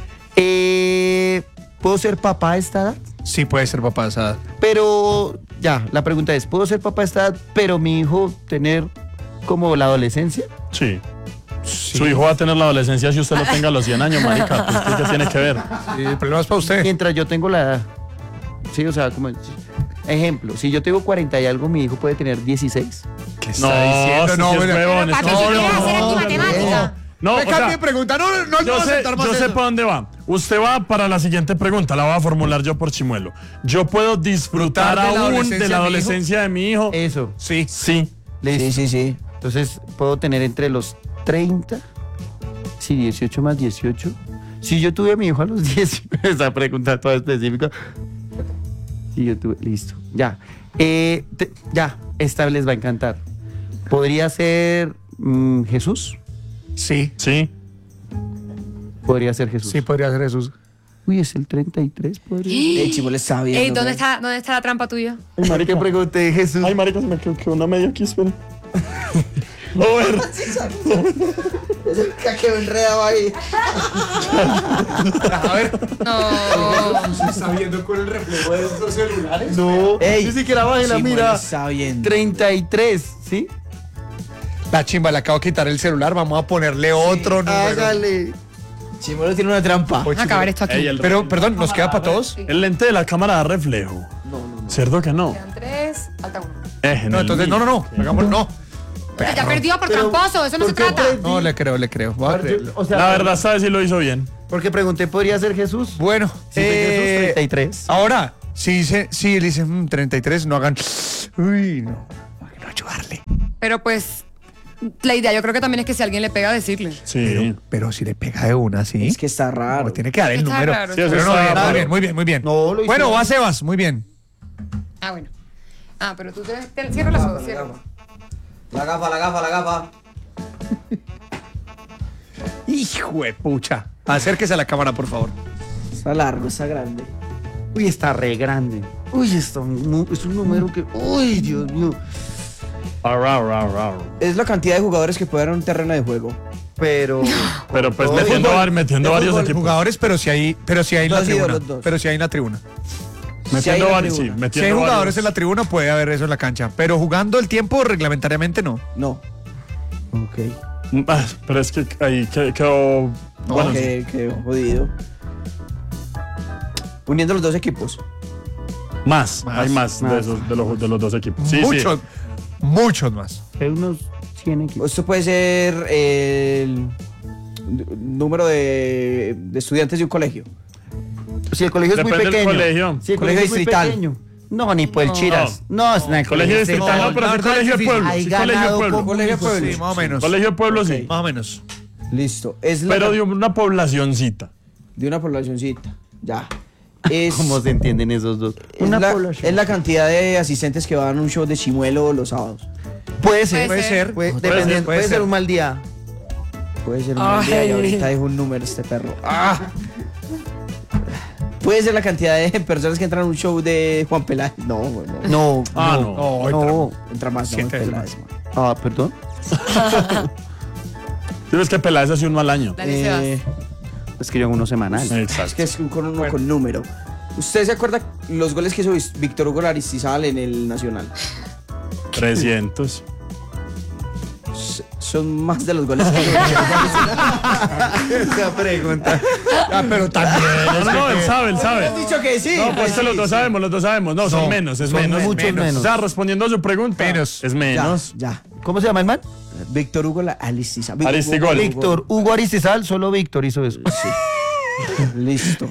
¿Puedo ser papá a esta edad? Sí, puede ser papá de esa edad. Pero, ya, la pregunta es, ¿puedo ser papá a esta edad, pero mi hijo tener como la adolescencia? Sí. Su hijo va a tener la adolescencia si usted lo tenga a los 100 años, marica. Pues, ¿qué tiene que ver? Sí, el problema es para usted. Mientras yo tengo la edad. Sí, o sea, como... Ejemplo, si yo tengo 40 y algo, mi hijo puede tener 16. ¿Qué No, diciendo? no, bueno. huevón. Papi, no, si no, quieres hacer no, aquí matemática. no, Me o sea, cambie de pregunta. No yo voy a sé, aceptar más yo sé eso. para dónde va. Usted va para la siguiente pregunta, la voy a formular yo por Chimuelo. ¿Yo puedo disfrutar Disfrutar de la aún adolescencia de la de mi hijo? adolescencia de mi hijo? Eso. Sí. Sí. Listo. Sí. Entonces, puedo tener entre los 30, sí, 18 más 18. Si yo tuve a mi hijo a los 10, esa pregunta toda específica. Si yo tuve, listo, ya. Ya, esta les va a encantar. ¿Podría ser Jesús? Sí. Sí. Podría ser Jesús. Sí, podría ser Jesús. Uy, es el 33, podría. El Chimuelo está bien. Ey, ¿dónde está la trampa tuya? Ay, marica, pregunté Jesús. Ay, marica, se me quedó una media aquí, espera. Over. Quedó enredado ahí. A ver. No. ¿Se está viendo con el reflejo de estos celulares? No, Ey, ni siquiera baje la Simón mira. está viendo. 33, ¿sí? La chimba, le acabo de quitar el celular. Vamos a ponerle otro número. Hágale. Simón tiene una trampa. Oye, Vamos a acabar esto aquí. Ey, el- Pero, perdón, ¿nos queda para todos? El lente de la cámara da reflejo. No. Cerdo que no. Quedan 3, falta 1. En No, el entonces, mío. no. Hagamos, no. Ya perdió por Pero, tramposo, eso no se ¿por qué trata. No, le creo. Voy a creerlo. O sea, La verdad, sabes si lo hizo bien. porque pregunté, ¿podría ser Jesús? Bueno, Sí, fue Jesús, 33. ahora, si le dicen 33, no hagan. Uy, no. Para no ayudarle. Pero pues, la idea yo creo que también es que si alguien le pega, decirle. Sí. Pero si le pega de una, ¿sí? Es que está raro. No, tiene que dar el Está número. raro, Sí, eso Pero no, está bien, raro. muy bien. No, lo Bueno, hicieron. va Sebas, muy bien. Ah, bueno. Ah, pero tú te cierra los ojos, cierra. La gafa. Hijo de pucha. Acérquese a la cámara, por favor. Está largo, está grande. Uy, está re grande. Uy, es un número que... Uy, Dios mío. Es la cantidad de jugadores que puede dar un terreno de juego. Pero... Pero pues No, metiendo, fútbol. metiendo De varios fútbol, equipos. Jugadores, pero si hay en la Dos tribuna. ídolos, dos. Pero si hay en la tribuna. Metiendo Si hay una varios, sí. tribuna. Metiendo Si hay jugadores varios. en la tribuna, puede haber eso en la cancha. Pero jugando el tiempo, reglamentariamente no. No. Ok. Pero es que ahí quedó... Bueno, Qué jodido. Uniendo los dos equipos. más. Más. Hay más de esos, de los dos equipos. Sí, Muchos más. Hay unos 100 equipos. Esto puede ser el número de estudiantes de un colegio. Si el colegio es muy Depende del pequeño. colegio. Si el Colegio colegio es muy distrital. pequeño. No, ni por el Chiras. No, es una Colegio distrital, no, pero la sí verdad colegio es de difícil. pueblo. Hay Sí, colegio de ganado pueblo. Colegio de pueblo. Sí, más o menos. Colegio de pueblo, sí. Más o menos. Listo. Es la Pero de una poblacioncita. de una poblacioncita. Ya. Es, ¿Cómo se entienden esos dos? es la cantidad de asistentes que van a un show de Chimuelo los sábados. Puede ser. Puede ser. Dependiendo, puede ser un mal día. Puede ser un buen día y ahorita dijo un número este perro. ¡Ah! Puede ser la cantidad de personas que entran a un show de Juan Peláez. No, bueno. No. Ah, no. No. Entra más Juan Siete veces Peláez. man. Ah, perdón. Sí, ves que Peláez hace un mal año. Dale, Sebas. Es que yo hago uno semanal. Es Exacto. que es con uno con número. ¿Usted se acuerda los goles que hizo Víctor Hugo Laristizal en el Nacional? 300. Son más de los goles que hizo. Esa pregunta. Ah, pero también. No, él sabe. Has dicho que sí. No, pues que los dos sabemos. No, son No, menos, es son menos. muchos menos. O sea, respondiendo a su pregunta. Menos. Es menos. Ya. ¿Cómo se llama el man? Víctor Hugo Laristizal. Aristigol. Víctor Hugo Aristizal, solo Víctor hizo eso. Listo.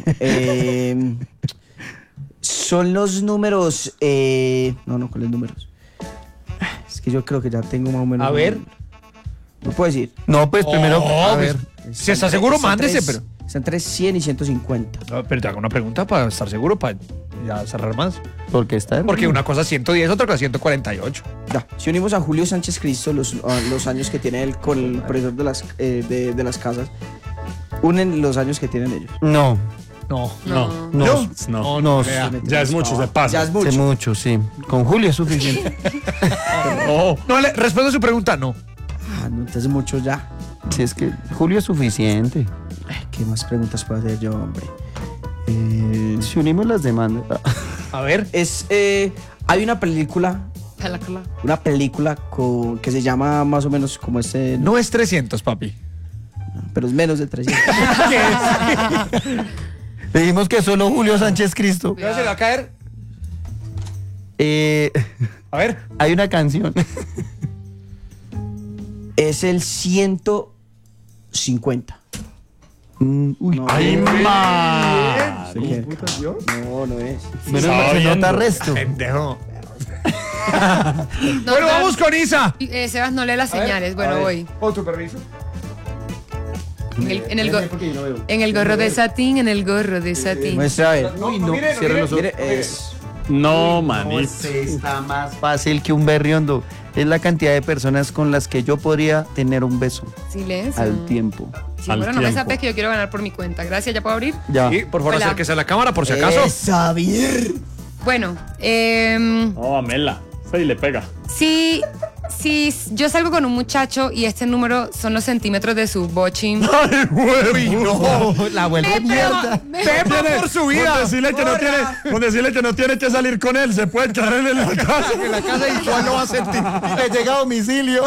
Son los números. No, ¿cuáles números? Es que yo creo que ya tengo más o menos. A ver. No puedo decir. No, pues primero. Oh, A ver. Si está seguro, mándese, pero. Están entre 100 y 150. No, pero te hago una pregunta para estar seguro, para ya cerrar más. Porque está. Porque una cosa es 110, otra cosa es 148. Ya. Si unimos a Julio Sánchez Cristo, los años que tiene él con el profesor de las casas, unen los años que tienen ellos. No. No. No. No. Ya es mucho, se pasa. Ya es mucho. Sé mucho, sí. Con Julio es suficiente. No, le respondo a su pregunta, no. Ah, no, entonces mucho ya. Si es que Julio es suficiente. ¿Qué más preguntas puedo hacer yo, hombre? Si unimos las demandas. A ver. Hay una película que se llama más o menos como este, No es 300, papi. pero es menos de 300. Le dijimos que solo Julio Sánchez Cristo. ¿Qué se le va a caer? A ver. Hay una canción. Es el 150. Uy, No, ¡Ay, ma! no es. menos Estaba mal se viendo. nota resto. Pendejo. No, Bueno, Sebas, vamos con Isa. Sebas no lee las señales. Bueno, voy. Con tu permiso. En el gorro de satín, en el gorro de satín. Muestra a ver. Uy, no. Cierra los ojos. Mire, es No, No, manito. está más fácil que un berriondo. Es la cantidad de personas con las que yo podría tener un beso Silencio. al tiempo. Sí, Al bueno, no me tiempo. sapes que yo quiero ganar por mi cuenta. Gracias, ¿ya puedo abrir? Ya. Sí, por favor, Hola. acérquese a la cámara por si acaso. Xavier. Bueno, No, Amela. Sí, le pega. si si yo salgo con un muchacho y este número son los centímetros de su bochín. ¡Ay, huevo! No, la vuelve mierda. Tema por su vida. Con decirle que no tiene que salir con él, se puede quedar en la casa. En la casa y igual lo va a sentir. Le llega a domicilio.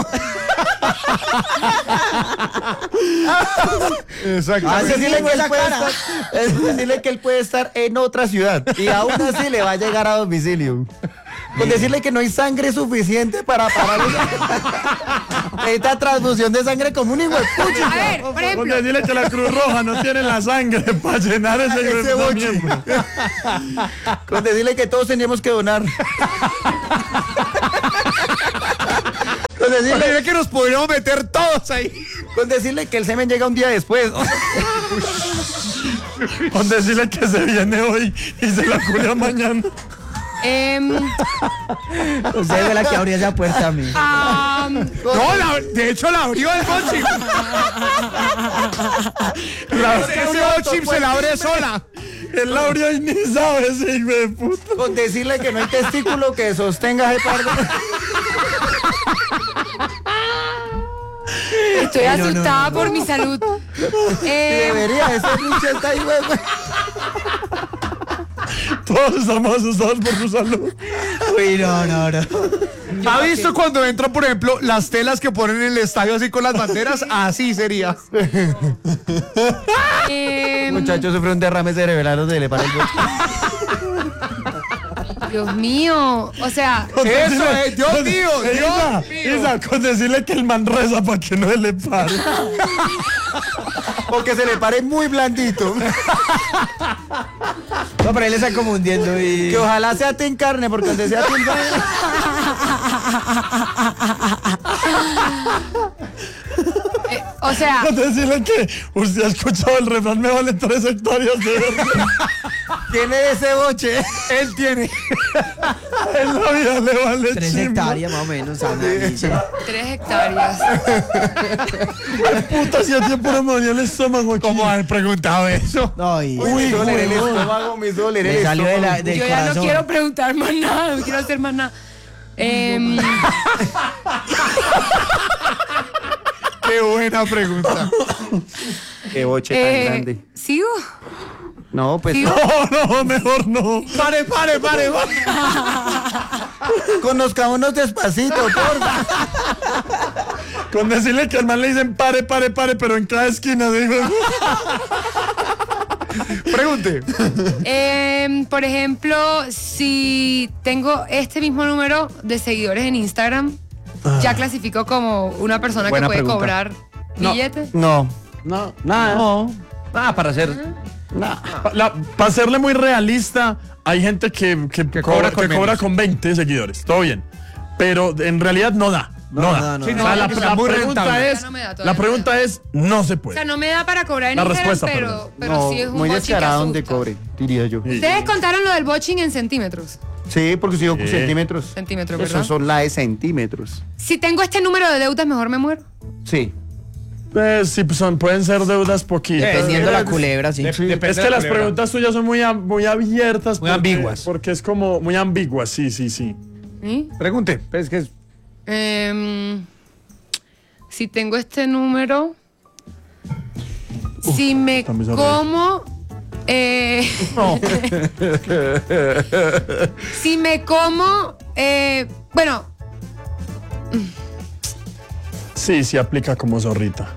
Exacto. Decirle que él puede estar en otra ciudad y aún así le va a llegar a domicilio. Con decirle que no hay sangre suficiente para parar esta transfusión de sangre como un hijo de pucha. A ver, por Con ejemplo, decirle que la Cruz Roja no tiene la sangre para llenar ese boche. miembro. Con decirle que todos tendríamos que donar. Con Dile que nos podríamos meter todos ahí. con decirle que el semen llega un día después. Con decirle que se viene hoy y se la culia mañana. Usted ve la que abría esa puerta a mí. No, de hecho la abrió el bochim. Ese bochim se la abre sola. El Laura y ni sabe ese hijo de puta. Con decirle que no hay testículo que sostenga ese par de... estoy asustada por mi salud. Debería de ser un cheta ahí, güey. Todos estamos asustados por su salud. Uy, no. ¿Ha visto cuando entran, por ejemplo, las telas que ponen en el estadio así con las banderas? Así sería. El muchacho sufre un derrame cerebral donde le para el boche. Dios mío, o sea, Eso es, Dios mío, Dios mío. Isa, con decirle que el man reza para que no se le pare. O que se le pare muy blandito. No, pero él está confundiendo y... Que ojalá sea tin carne, porque donde sea tin carne... o sea, Con decirle que usted ha escuchado el refrán, me vale 3 hectáreas de verde. Tiene ese boche. Él tiene. En la vida le vale 3 chimba. hectáreas más o menos, Ana, dice. 3 hectáreas. Puta, si a tiempo no me dolía el estómago aquí. ¿Cómo han preguntado eso? No, y... Me hizo doler el estómago, me hizo doler Le el salió de estómago. la, del Yo ya corazón. no quiero preguntar más nada, no quiero hacer más nada. Qué buena pregunta. Qué boche tan grande. ¿Sigo? No, pues ¿Sigo? No, mejor no. Pare. conozcámonos despacito, porfa. Con decirle que al man le dicen pare, pero en cada esquina. Digo, Pregunte. Por ejemplo, si tengo este mismo número de seguidores en Instagram, ¿ya clasifico como una persona Buena que puede pregunta. cobrar billetes? No. no. Nada. No, nada para hacer. Para serle muy realista, hay gente que cobra con cobra menos. con 20 seguidores. Todo bien. Pero en realidad no da. No da. no, Sí, no. no, O sea, que sea muy rentable. es, Ya no me da, todavía la no pregunta me da. es, no se O puede. sea, no me da para cobrar en La Instagram, respuesta, pero No, sí es un muy bochín que descarado donde asusta. cobre, diría yo. Ustedes contaron lo del bochín en centímetros. Sí, porque si yo centímetros. Centímetros, Esos ¿verdad? son la de centímetros. Si tengo este número de deudas, mejor me muero. Sí. Sí, pues pueden ser deudas poquitas. Dependiendo la culebra, sí. Es que las preguntas tuyas son muy abiertas. Muy ambiguas. Porque es como muy ambiguas, sí. ¿Sí? Pregunte. Es que Si tengo este número, si me está muy sabroso. como, si me como, bueno, Sí, aplica como zorrita.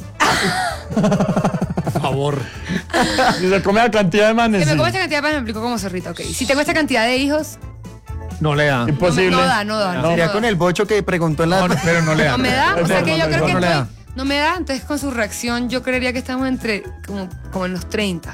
por favor. Si se come la cantidad de manes. si me sí. como esta cantidad, pues me aplico como zorrita, ok. Si tengo esta cantidad de hijos, No le da. Imposible. no da. Sería no con da. el bocho que preguntó en la... No, pero no le da. No me da, o sea que yo creo que no le da. no me da, entonces con su reacción yo creería que estamos entre como en los 30.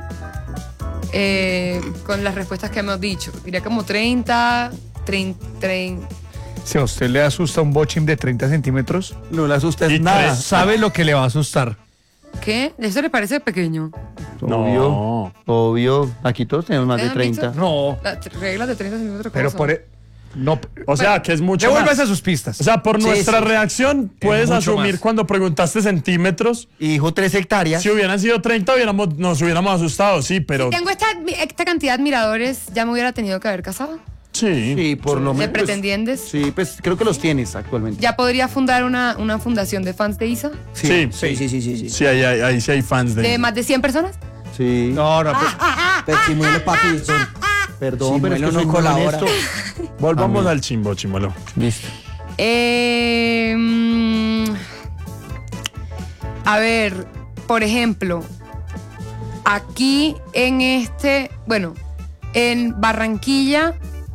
Con las respuestas que hemos dicho. Diría como 30. Si a usted le asusta un bochín de 30 centímetros, No le asustes Y nada. tres. sabe lo que le va a asustar. ¿Qué? ¿Eso le parece pequeño? No. Obvio. Aquí todos tenemos más de ¿Han 30. visto? No, Las reglas de 30 centímetros. pero ¿cómo por... son? No, O sea, que es mucho devuélvase más. a sus pistas. O sea, por nuestra reacción, puedes mucho asumir más. cuando preguntaste centímetros. Y dijo 3 hectáreas. Si hubieran sido 30, nos hubiéramos asustado, sí, pero. Si tengo esta cantidad de admiradores, ya me hubiera tenido que haber casado. Sí. Sí, por lo ¿De menos. pretendientes? Sí, pues creo que los tienes actualmente. ¿Ya podría fundar una fundación de fans de Isa? Sí. Sí. Sí, ahí sí hay fans de... ¿De más de 100 personas? Sí. No, no, pues, Pero Chimuelo, papi, Perdón, Sí, pero es que Muelo soy no muy colabora. honesto. Volvamos al chimbo, chimuelo. Listo. A ver, por ejemplo, aquí en Barranquilla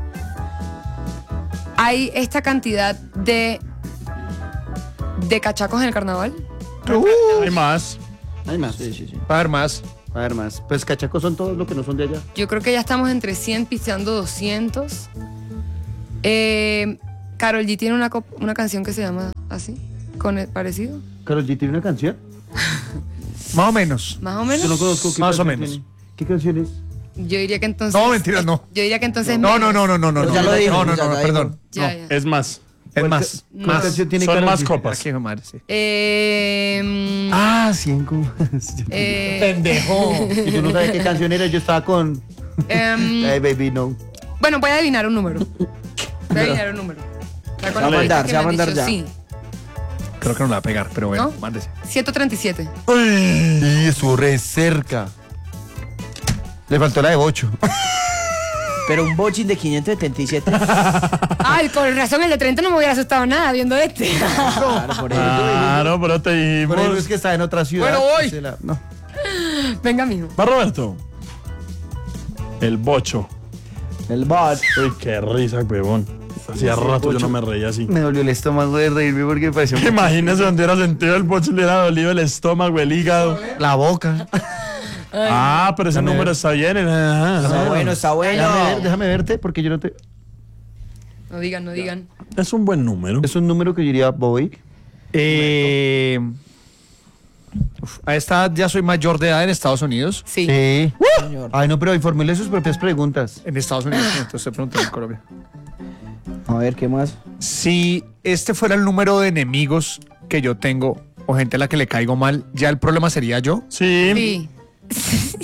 hay esta cantidad de cachacos en el carnaval. Hay más. Hay más. Sí. va a haber más. A ver más. Pues cachacos son todos los que no son de allá. Yo creo que ya estamos entre 100 pisteando 200. Karol G tiene una canción que se llama así, parecido. Karol G tiene una canción. Más o menos. Más o menos. Yo no conozco qué Más o canción menos. tiene. ¿Qué canción es? Yo diría que entonces. No, mentiras, no. Yo diría que entonces. No. Pero ya lo dijo, No, ya perdón. dijo. No, Ya, ya. Es más. es más. ¿Qué Más. canción tiene Son Karol más G? copas. Aquí, madre, sí. Ah, 100 copas. Pendejo. Y tú no sabes qué canción era, yo estaba con... Hey, baby, no. Bueno, voy a adivinar un número. Voy a adivinar un número. Se va a mandar, se va a mandar ya. Sí. Creo que no la va a pegar, pero bueno, ¿No? mándese. 137. Y estuvo re cerca. Le faltó la de bocho. Pero un bochin de 577. Ay, con razón, el de 30 no me hubiera asustado nada viendo este. Claro, por eso. Claro, pero te Por eso dijimos. es que está en otra ciudad. Bueno, voy. No. Venga, mijo. Va Roberto. El bocho. El bot. Uy, qué risa, huevón. Hacía rato yo no me reía así. Me dolió el estómago de reírme porque me pareció... Imagínese donde hubiera sentido el bocho, le hubiera dolido el estómago, el hígado. La boca. Ah, pero ese Déjame número ver. está bien. Ajá. Está bueno, está bueno. Déjame verte porque yo no te... No digan. Es un buen número. Es un número que yo diría voy. A esta edad ya soy mayor de edad en Estados Unidos. Sí. Sí. Señor. Ay, no, pero formule sus propias preguntas. En Estados Unidos, entonces estoy preguntando en Colombia. A ver, ¿qué más? Si este fuera el número de enemigos que yo tengo o gente a la que le caigo mal, ¿ya el problema sería yo? Sí. Sí.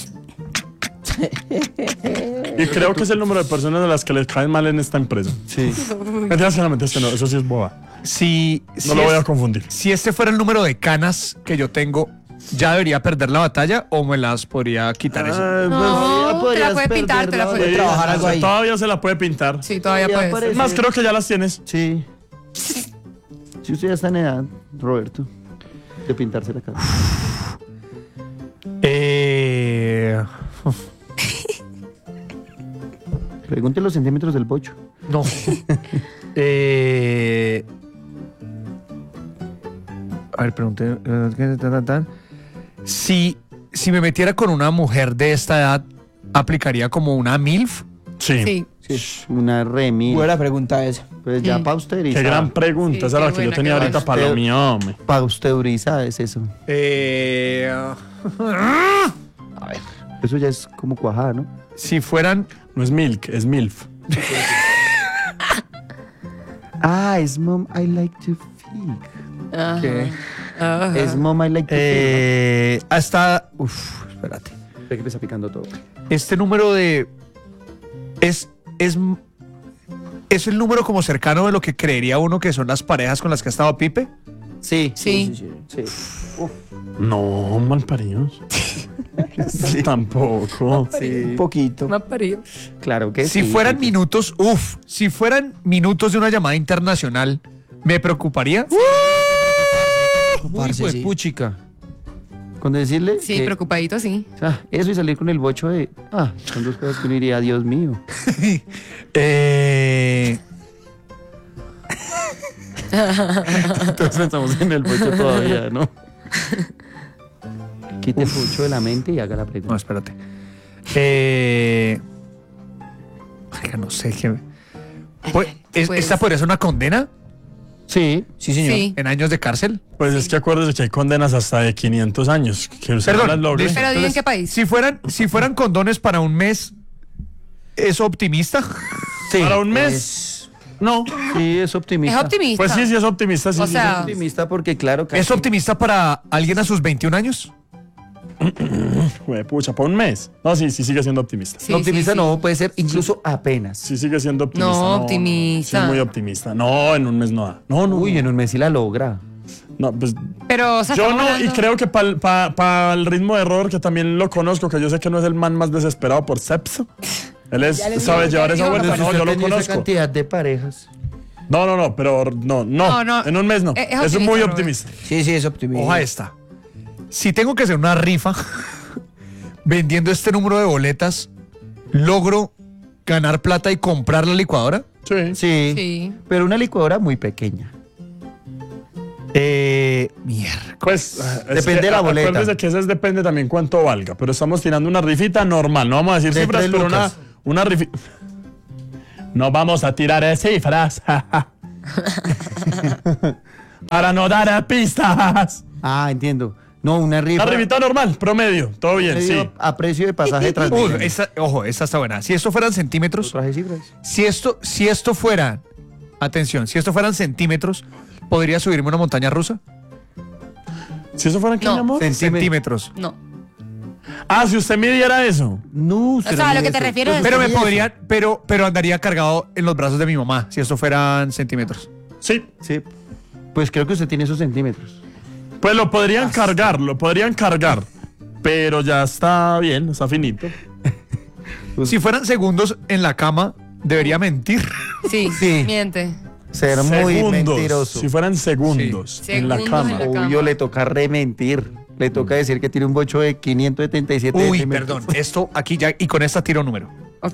Y creo que es el número de personas a las que les caen mal en esta empresa. Sí. Mentiras, solamente es que no, eso sí es boba. Si No lo voy a confundir. Si este fuera el número de canas que yo tengo, ¿ya debería perder la batalla o me las podría quitar eso? No, te la puedes pintar, te la puedes trabajar algo ahí. Todavía se la puede pintar. Sí, todavía Ya puedes. aparece. Es más, creo que ya las tienes. Sí. Si usted ya está en edad, Roberto, de pintarse la cara. Pregunte los centímetros del bocho. No. A ver, pregunté. Si me metiera con una mujer de esta edad, ¿aplicaría como una MILF? Sí. Sí. Una remi. Buena pregunta esa. Pues ya pausterizada. Qué gran pregunta. Sí, Esa era qué la que yo buena, tenía qué ahorita buena. para lo mío, hombre. Pausterizada es eso. Eso ya es como cuajada, ¿no? Si fueran. No es milk, es milf. Ah, es mom, I like to feed. Ajá. ¿Qué? Ajá. Es mom, I like to feed. Hasta. Uf, espérate. Ve que me está picando todo. Este número de. Es el número como cercano de lo que creería uno que son las parejas con las que ha estado Pipe. Sí. Sí. Sí. No, malparidos. Tampoco. Un poquito. Me ha parido. Claro que Si sí. fueran minutos, si fueran minutos de una llamada internacional, ¿me preocuparía? Parce, Pues sí. puchica. Con decirle Sí, que, preocupadito, sí. eso y salir con el bocho de... son dos cosas que uno diría, Dios mío. Entonces estamos en el bocho todavía, ¿no? Quite el bocho de la mente y haga la No, pregunta. espérate. Oiga, no sé qué. Pues- ¿Esta podría ser una condena Sí. Sí, señor. Sí. en años de cárcel? Pues es que acuérdese que hay condenas hasta de 500 años. Que usted no las logre. listo. Pero diga en Entonces, qué país. Si fueran condones para un mes, ¿es optimista? Sí. Para un mes. Es- No. Sí, es optimista. Es optimista. Pues sí es optimista. Sí, O sí, sea, Es optimista porque, claro, casi- ¿Es optimista para alguien a sus 21 años? Pucha, para un mes. No, sí sigue siendo optimista. Sí, No, optimista sí. no, puede ser incluso apenas. Sí sigue siendo optimista. No, optimista. Sí, muy optimista. No, en un mes no da. No. Uy, en un mes sí la logra. No, pues Pero, o sea, yo estamos no, y hablando- creo que para el ritmo de error, que también lo conozco, que yo sé que no es el man más desesperado por sexo. Él sabe llevar esa vuelta. Pero No, usted yo lo tenía esa conozco. cantidad de parejas. No, pero no. No, En un mes no. es Es optimista, muy Robert. optimista. Sí, es optimista. Oja esta. Si tengo que hacer una rifa vendiendo este número de boletas, ¿logro ganar plata y comprar la licuadora? Sí. Sí. Sí. Pero una licuadora muy pequeña. Mierda. Pues Depende de la boleta. Acuérdese que eso depende también cuánto valga, pero estamos tirando una rifita normal, no vamos a decir De cifras, 3 pero lucas. una rifita. No vamos a tirar cifras. Para no dar pistas. Ah, entiendo. No, una rifa. Una rifita normal, promedio, todo bien, medio sí. a precio de pasaje de transmisión. Ojo, esta está buena. Si esto fueran centímetros, Traje cifras. si esto fueran, atención, si esto fueran centímetros, ¿podría subirme una montaña rusa? Si eso fuera aquí, No. mi amor. Centímetros. No. Ah, si usted midiera eso. No, O sea, a lo que te refieres es... Pero me podrían, pero andaría cargado en los brazos de mi mamá, si esto fueran centímetros. Sí. Sí. Pues creo que usted tiene esos centímetros. Pues lo podrían cargar, pero ya está bien, está finito. Si fueran segundos en la cama, debería mentir. Sí, Sí. miente. Ser muy Segundos, mentiroso. si fueran segundos Sí. en la Segundos cama. en la cama. Obvio, le toca rementir. Le toca decir que tiene un bocho de 577 Uy, centímetros. perdón. Esto aquí ya, y con esta tiro un número. Ok.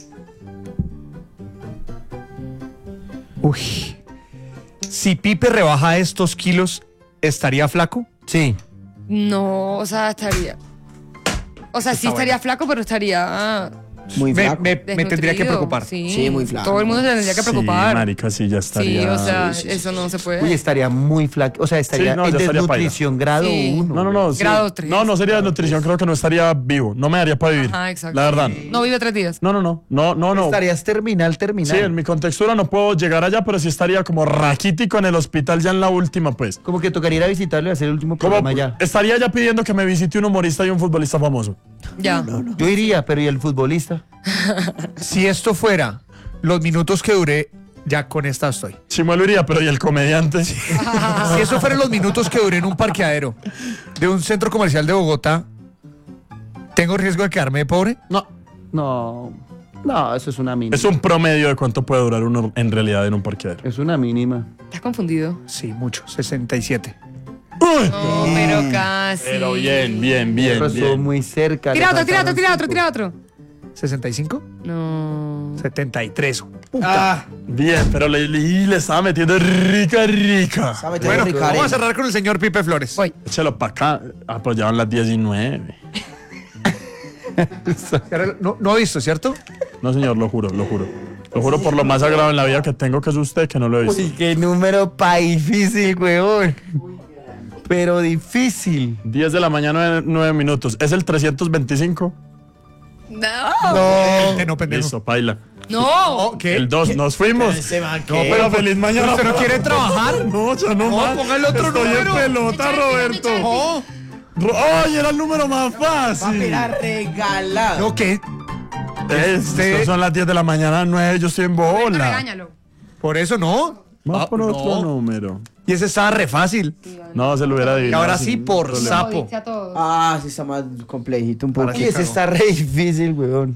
Uy. Si Pipe rebaja estos kilos, ¿estaría flaco? Sí. No, o sea, estaría... O sea, sí estaría flaco, pero estaría... Muy Me, flaco. me tendría que desnutrido. preocupar. Sí, muy flaco. Todo el mundo se tendría que preocupar. Sí, marica, sí, ya Sí, estaría. o sea, sí, sí, eso no se puede. Uy, estaría muy flaco. O sea, estaría Sí, no, en ya estaría desnutrición grado Sí. 1. No, sí. Grado 3. No sería desnutrición, creo que no estaría vivo. No me daría para vivir. Ajá, exacto. La verdad. No vive 3 días. No. Estarías terminal. Sí, en mi contextura no puedo llegar allá, pero sí estaría como raquítico en el hospital ya en la última, pues. Como que tocaría ir a visitarlo y hacer el último Como programa ya. estaría ya pidiendo que me visite un humorista y un futbolista famoso. Ya. Yo iría, pero ¿y el futbolista? Si esto fuera los minutos que duré, ya con esta estoy. Chimuelo iría, pero ¿y el comediante? Si eso fueran los minutos que duré en un parqueadero de un centro comercial de Bogotá, ¿tengo riesgo de quedarme pobre? No, eso es una mínima. Es un promedio de cuánto puede durar uno en realidad en un parqueadero. Es una mínima. ¿Estás confundido? Sí, mucho. 67. No, pero casi. Pero bien. Pero estuvo muy cerca. Tira le otro. faltaron 5. ¿65? No. 73. Bien, pero le estaba metiendo rica. ¿Sabe? Bueno, Tengo vamos a Ricardo. cerrar con el señor Pipe Flores. Voy. Échalo para acá. Apoyaban las 19. No ha visto, ¿cierto? No, señor, lo juro. Lo juro por lo más sagrado en la vida que tengo, que es usted, que no lo he visto. Uy, qué número pa' difícil, weón. Pero difícil. 10 de la mañana, 9 minutos. ¿Es el 325? No. No, pendejo. Listo, paila. No. ¿Qué? El 2, nos fuimos. No, pero feliz mañana. ¿Usted no quiere trabajar? No, ya no, No, más. ponga el otro Estoy número. en pelota, Roberto. No. ¡Ay, era el número más fácil! Regalado. No, ¿qué? Estas son las 10 de la mañana, 9, yo estoy en bola. Regáñalo. Por eso no. Vamos por otro no. número. Y ese estaba re fácil. No, se lo hubiera Y adivinado. ahora sin sí, ningún por problema. sapo. Jodiste a todos. Ah, sí está más complejito un poco. Para Y ese está re difícil, weón.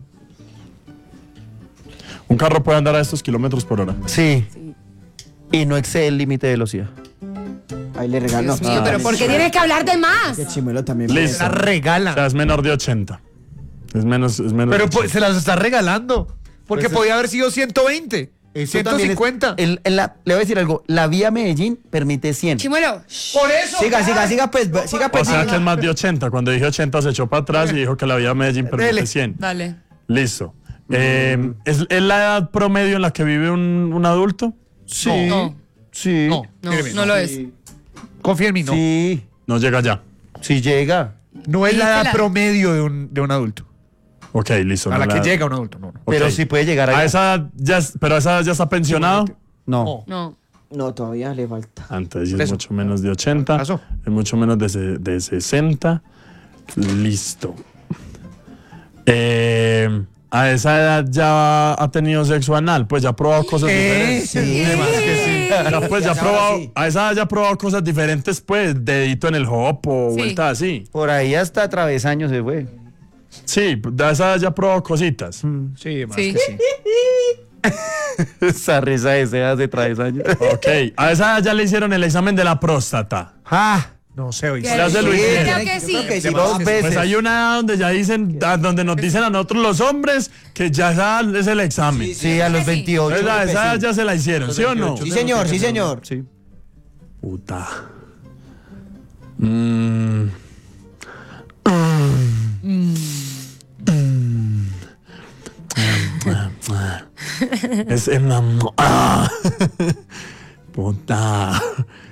Un carro puede andar a estos kilómetros por hora. Sí. Y no excede el límite de velocidad. Ahí le regaló. Dios mío, pero ¿por qué tienes que hablar de más? Que Chimuelo también. Listo. La O sea, regala. es menor de 80. Es menos. Pero de pues, se las está regalando. Porque Pues podía haber sido 120. Eso también es- 150. le voy a decir algo. La vía Medellín permite 100. Chimuelo. Por eso. Siga, pues. Siga, O pues. sea que es más de 80. Cuando dije 80 se echó para atrás y dijo que la vía Medellín permite Dele. 100. Dale. Listo. ¿Es la edad promedio en la que vive un adulto? Sí. No. Sí. No, No, míreme, no lo es. Confía en mí, no. Sí. No llega ya. Sí llega. No es la Dísela. edad promedio de un adulto. Ok, listo. A no la que edad. llega un adulto, no. Ok. Pero sí puede llegar A allá. esa edad ya, pero a esa edad ya está pensionado. No. No. No, todavía le falta. Antes Por es eso. mucho menos de 80. Pasó. Es mucho menos de 60. Listo. A esa edad ya ha tenido sexo anal, pues ya ha probado cosas diferentes. Sí, Además que sí. Ya, pues, ya ha Ya, probado, sí. a esa edad ya ha probado cosas diferentes, pues, dedito en el hop o Sí. vueltas así. Por ahí hasta travesaños se fue. Sí, a esa edad ya ha probado cositas. Sí, más Sí. que sí. Esa risa de sedas de travesaños. Ok, a esa edad ya le hicieron el examen de la próstata. ¡Ah! No sé, hoy Ya se lo hicieron. Creo que Yo sí. creo que sí. Dos veces. Pues hay una edad donde ya dicen, donde nos dicen a nosotros los hombres que ya esa edad es el examen. Sí, a los Sí. 28. Entonces, a esa edad ya se la hicieron, ¿sí o no? Sí, señor, sí, señor. Sí. Puta. Es en la... Puta.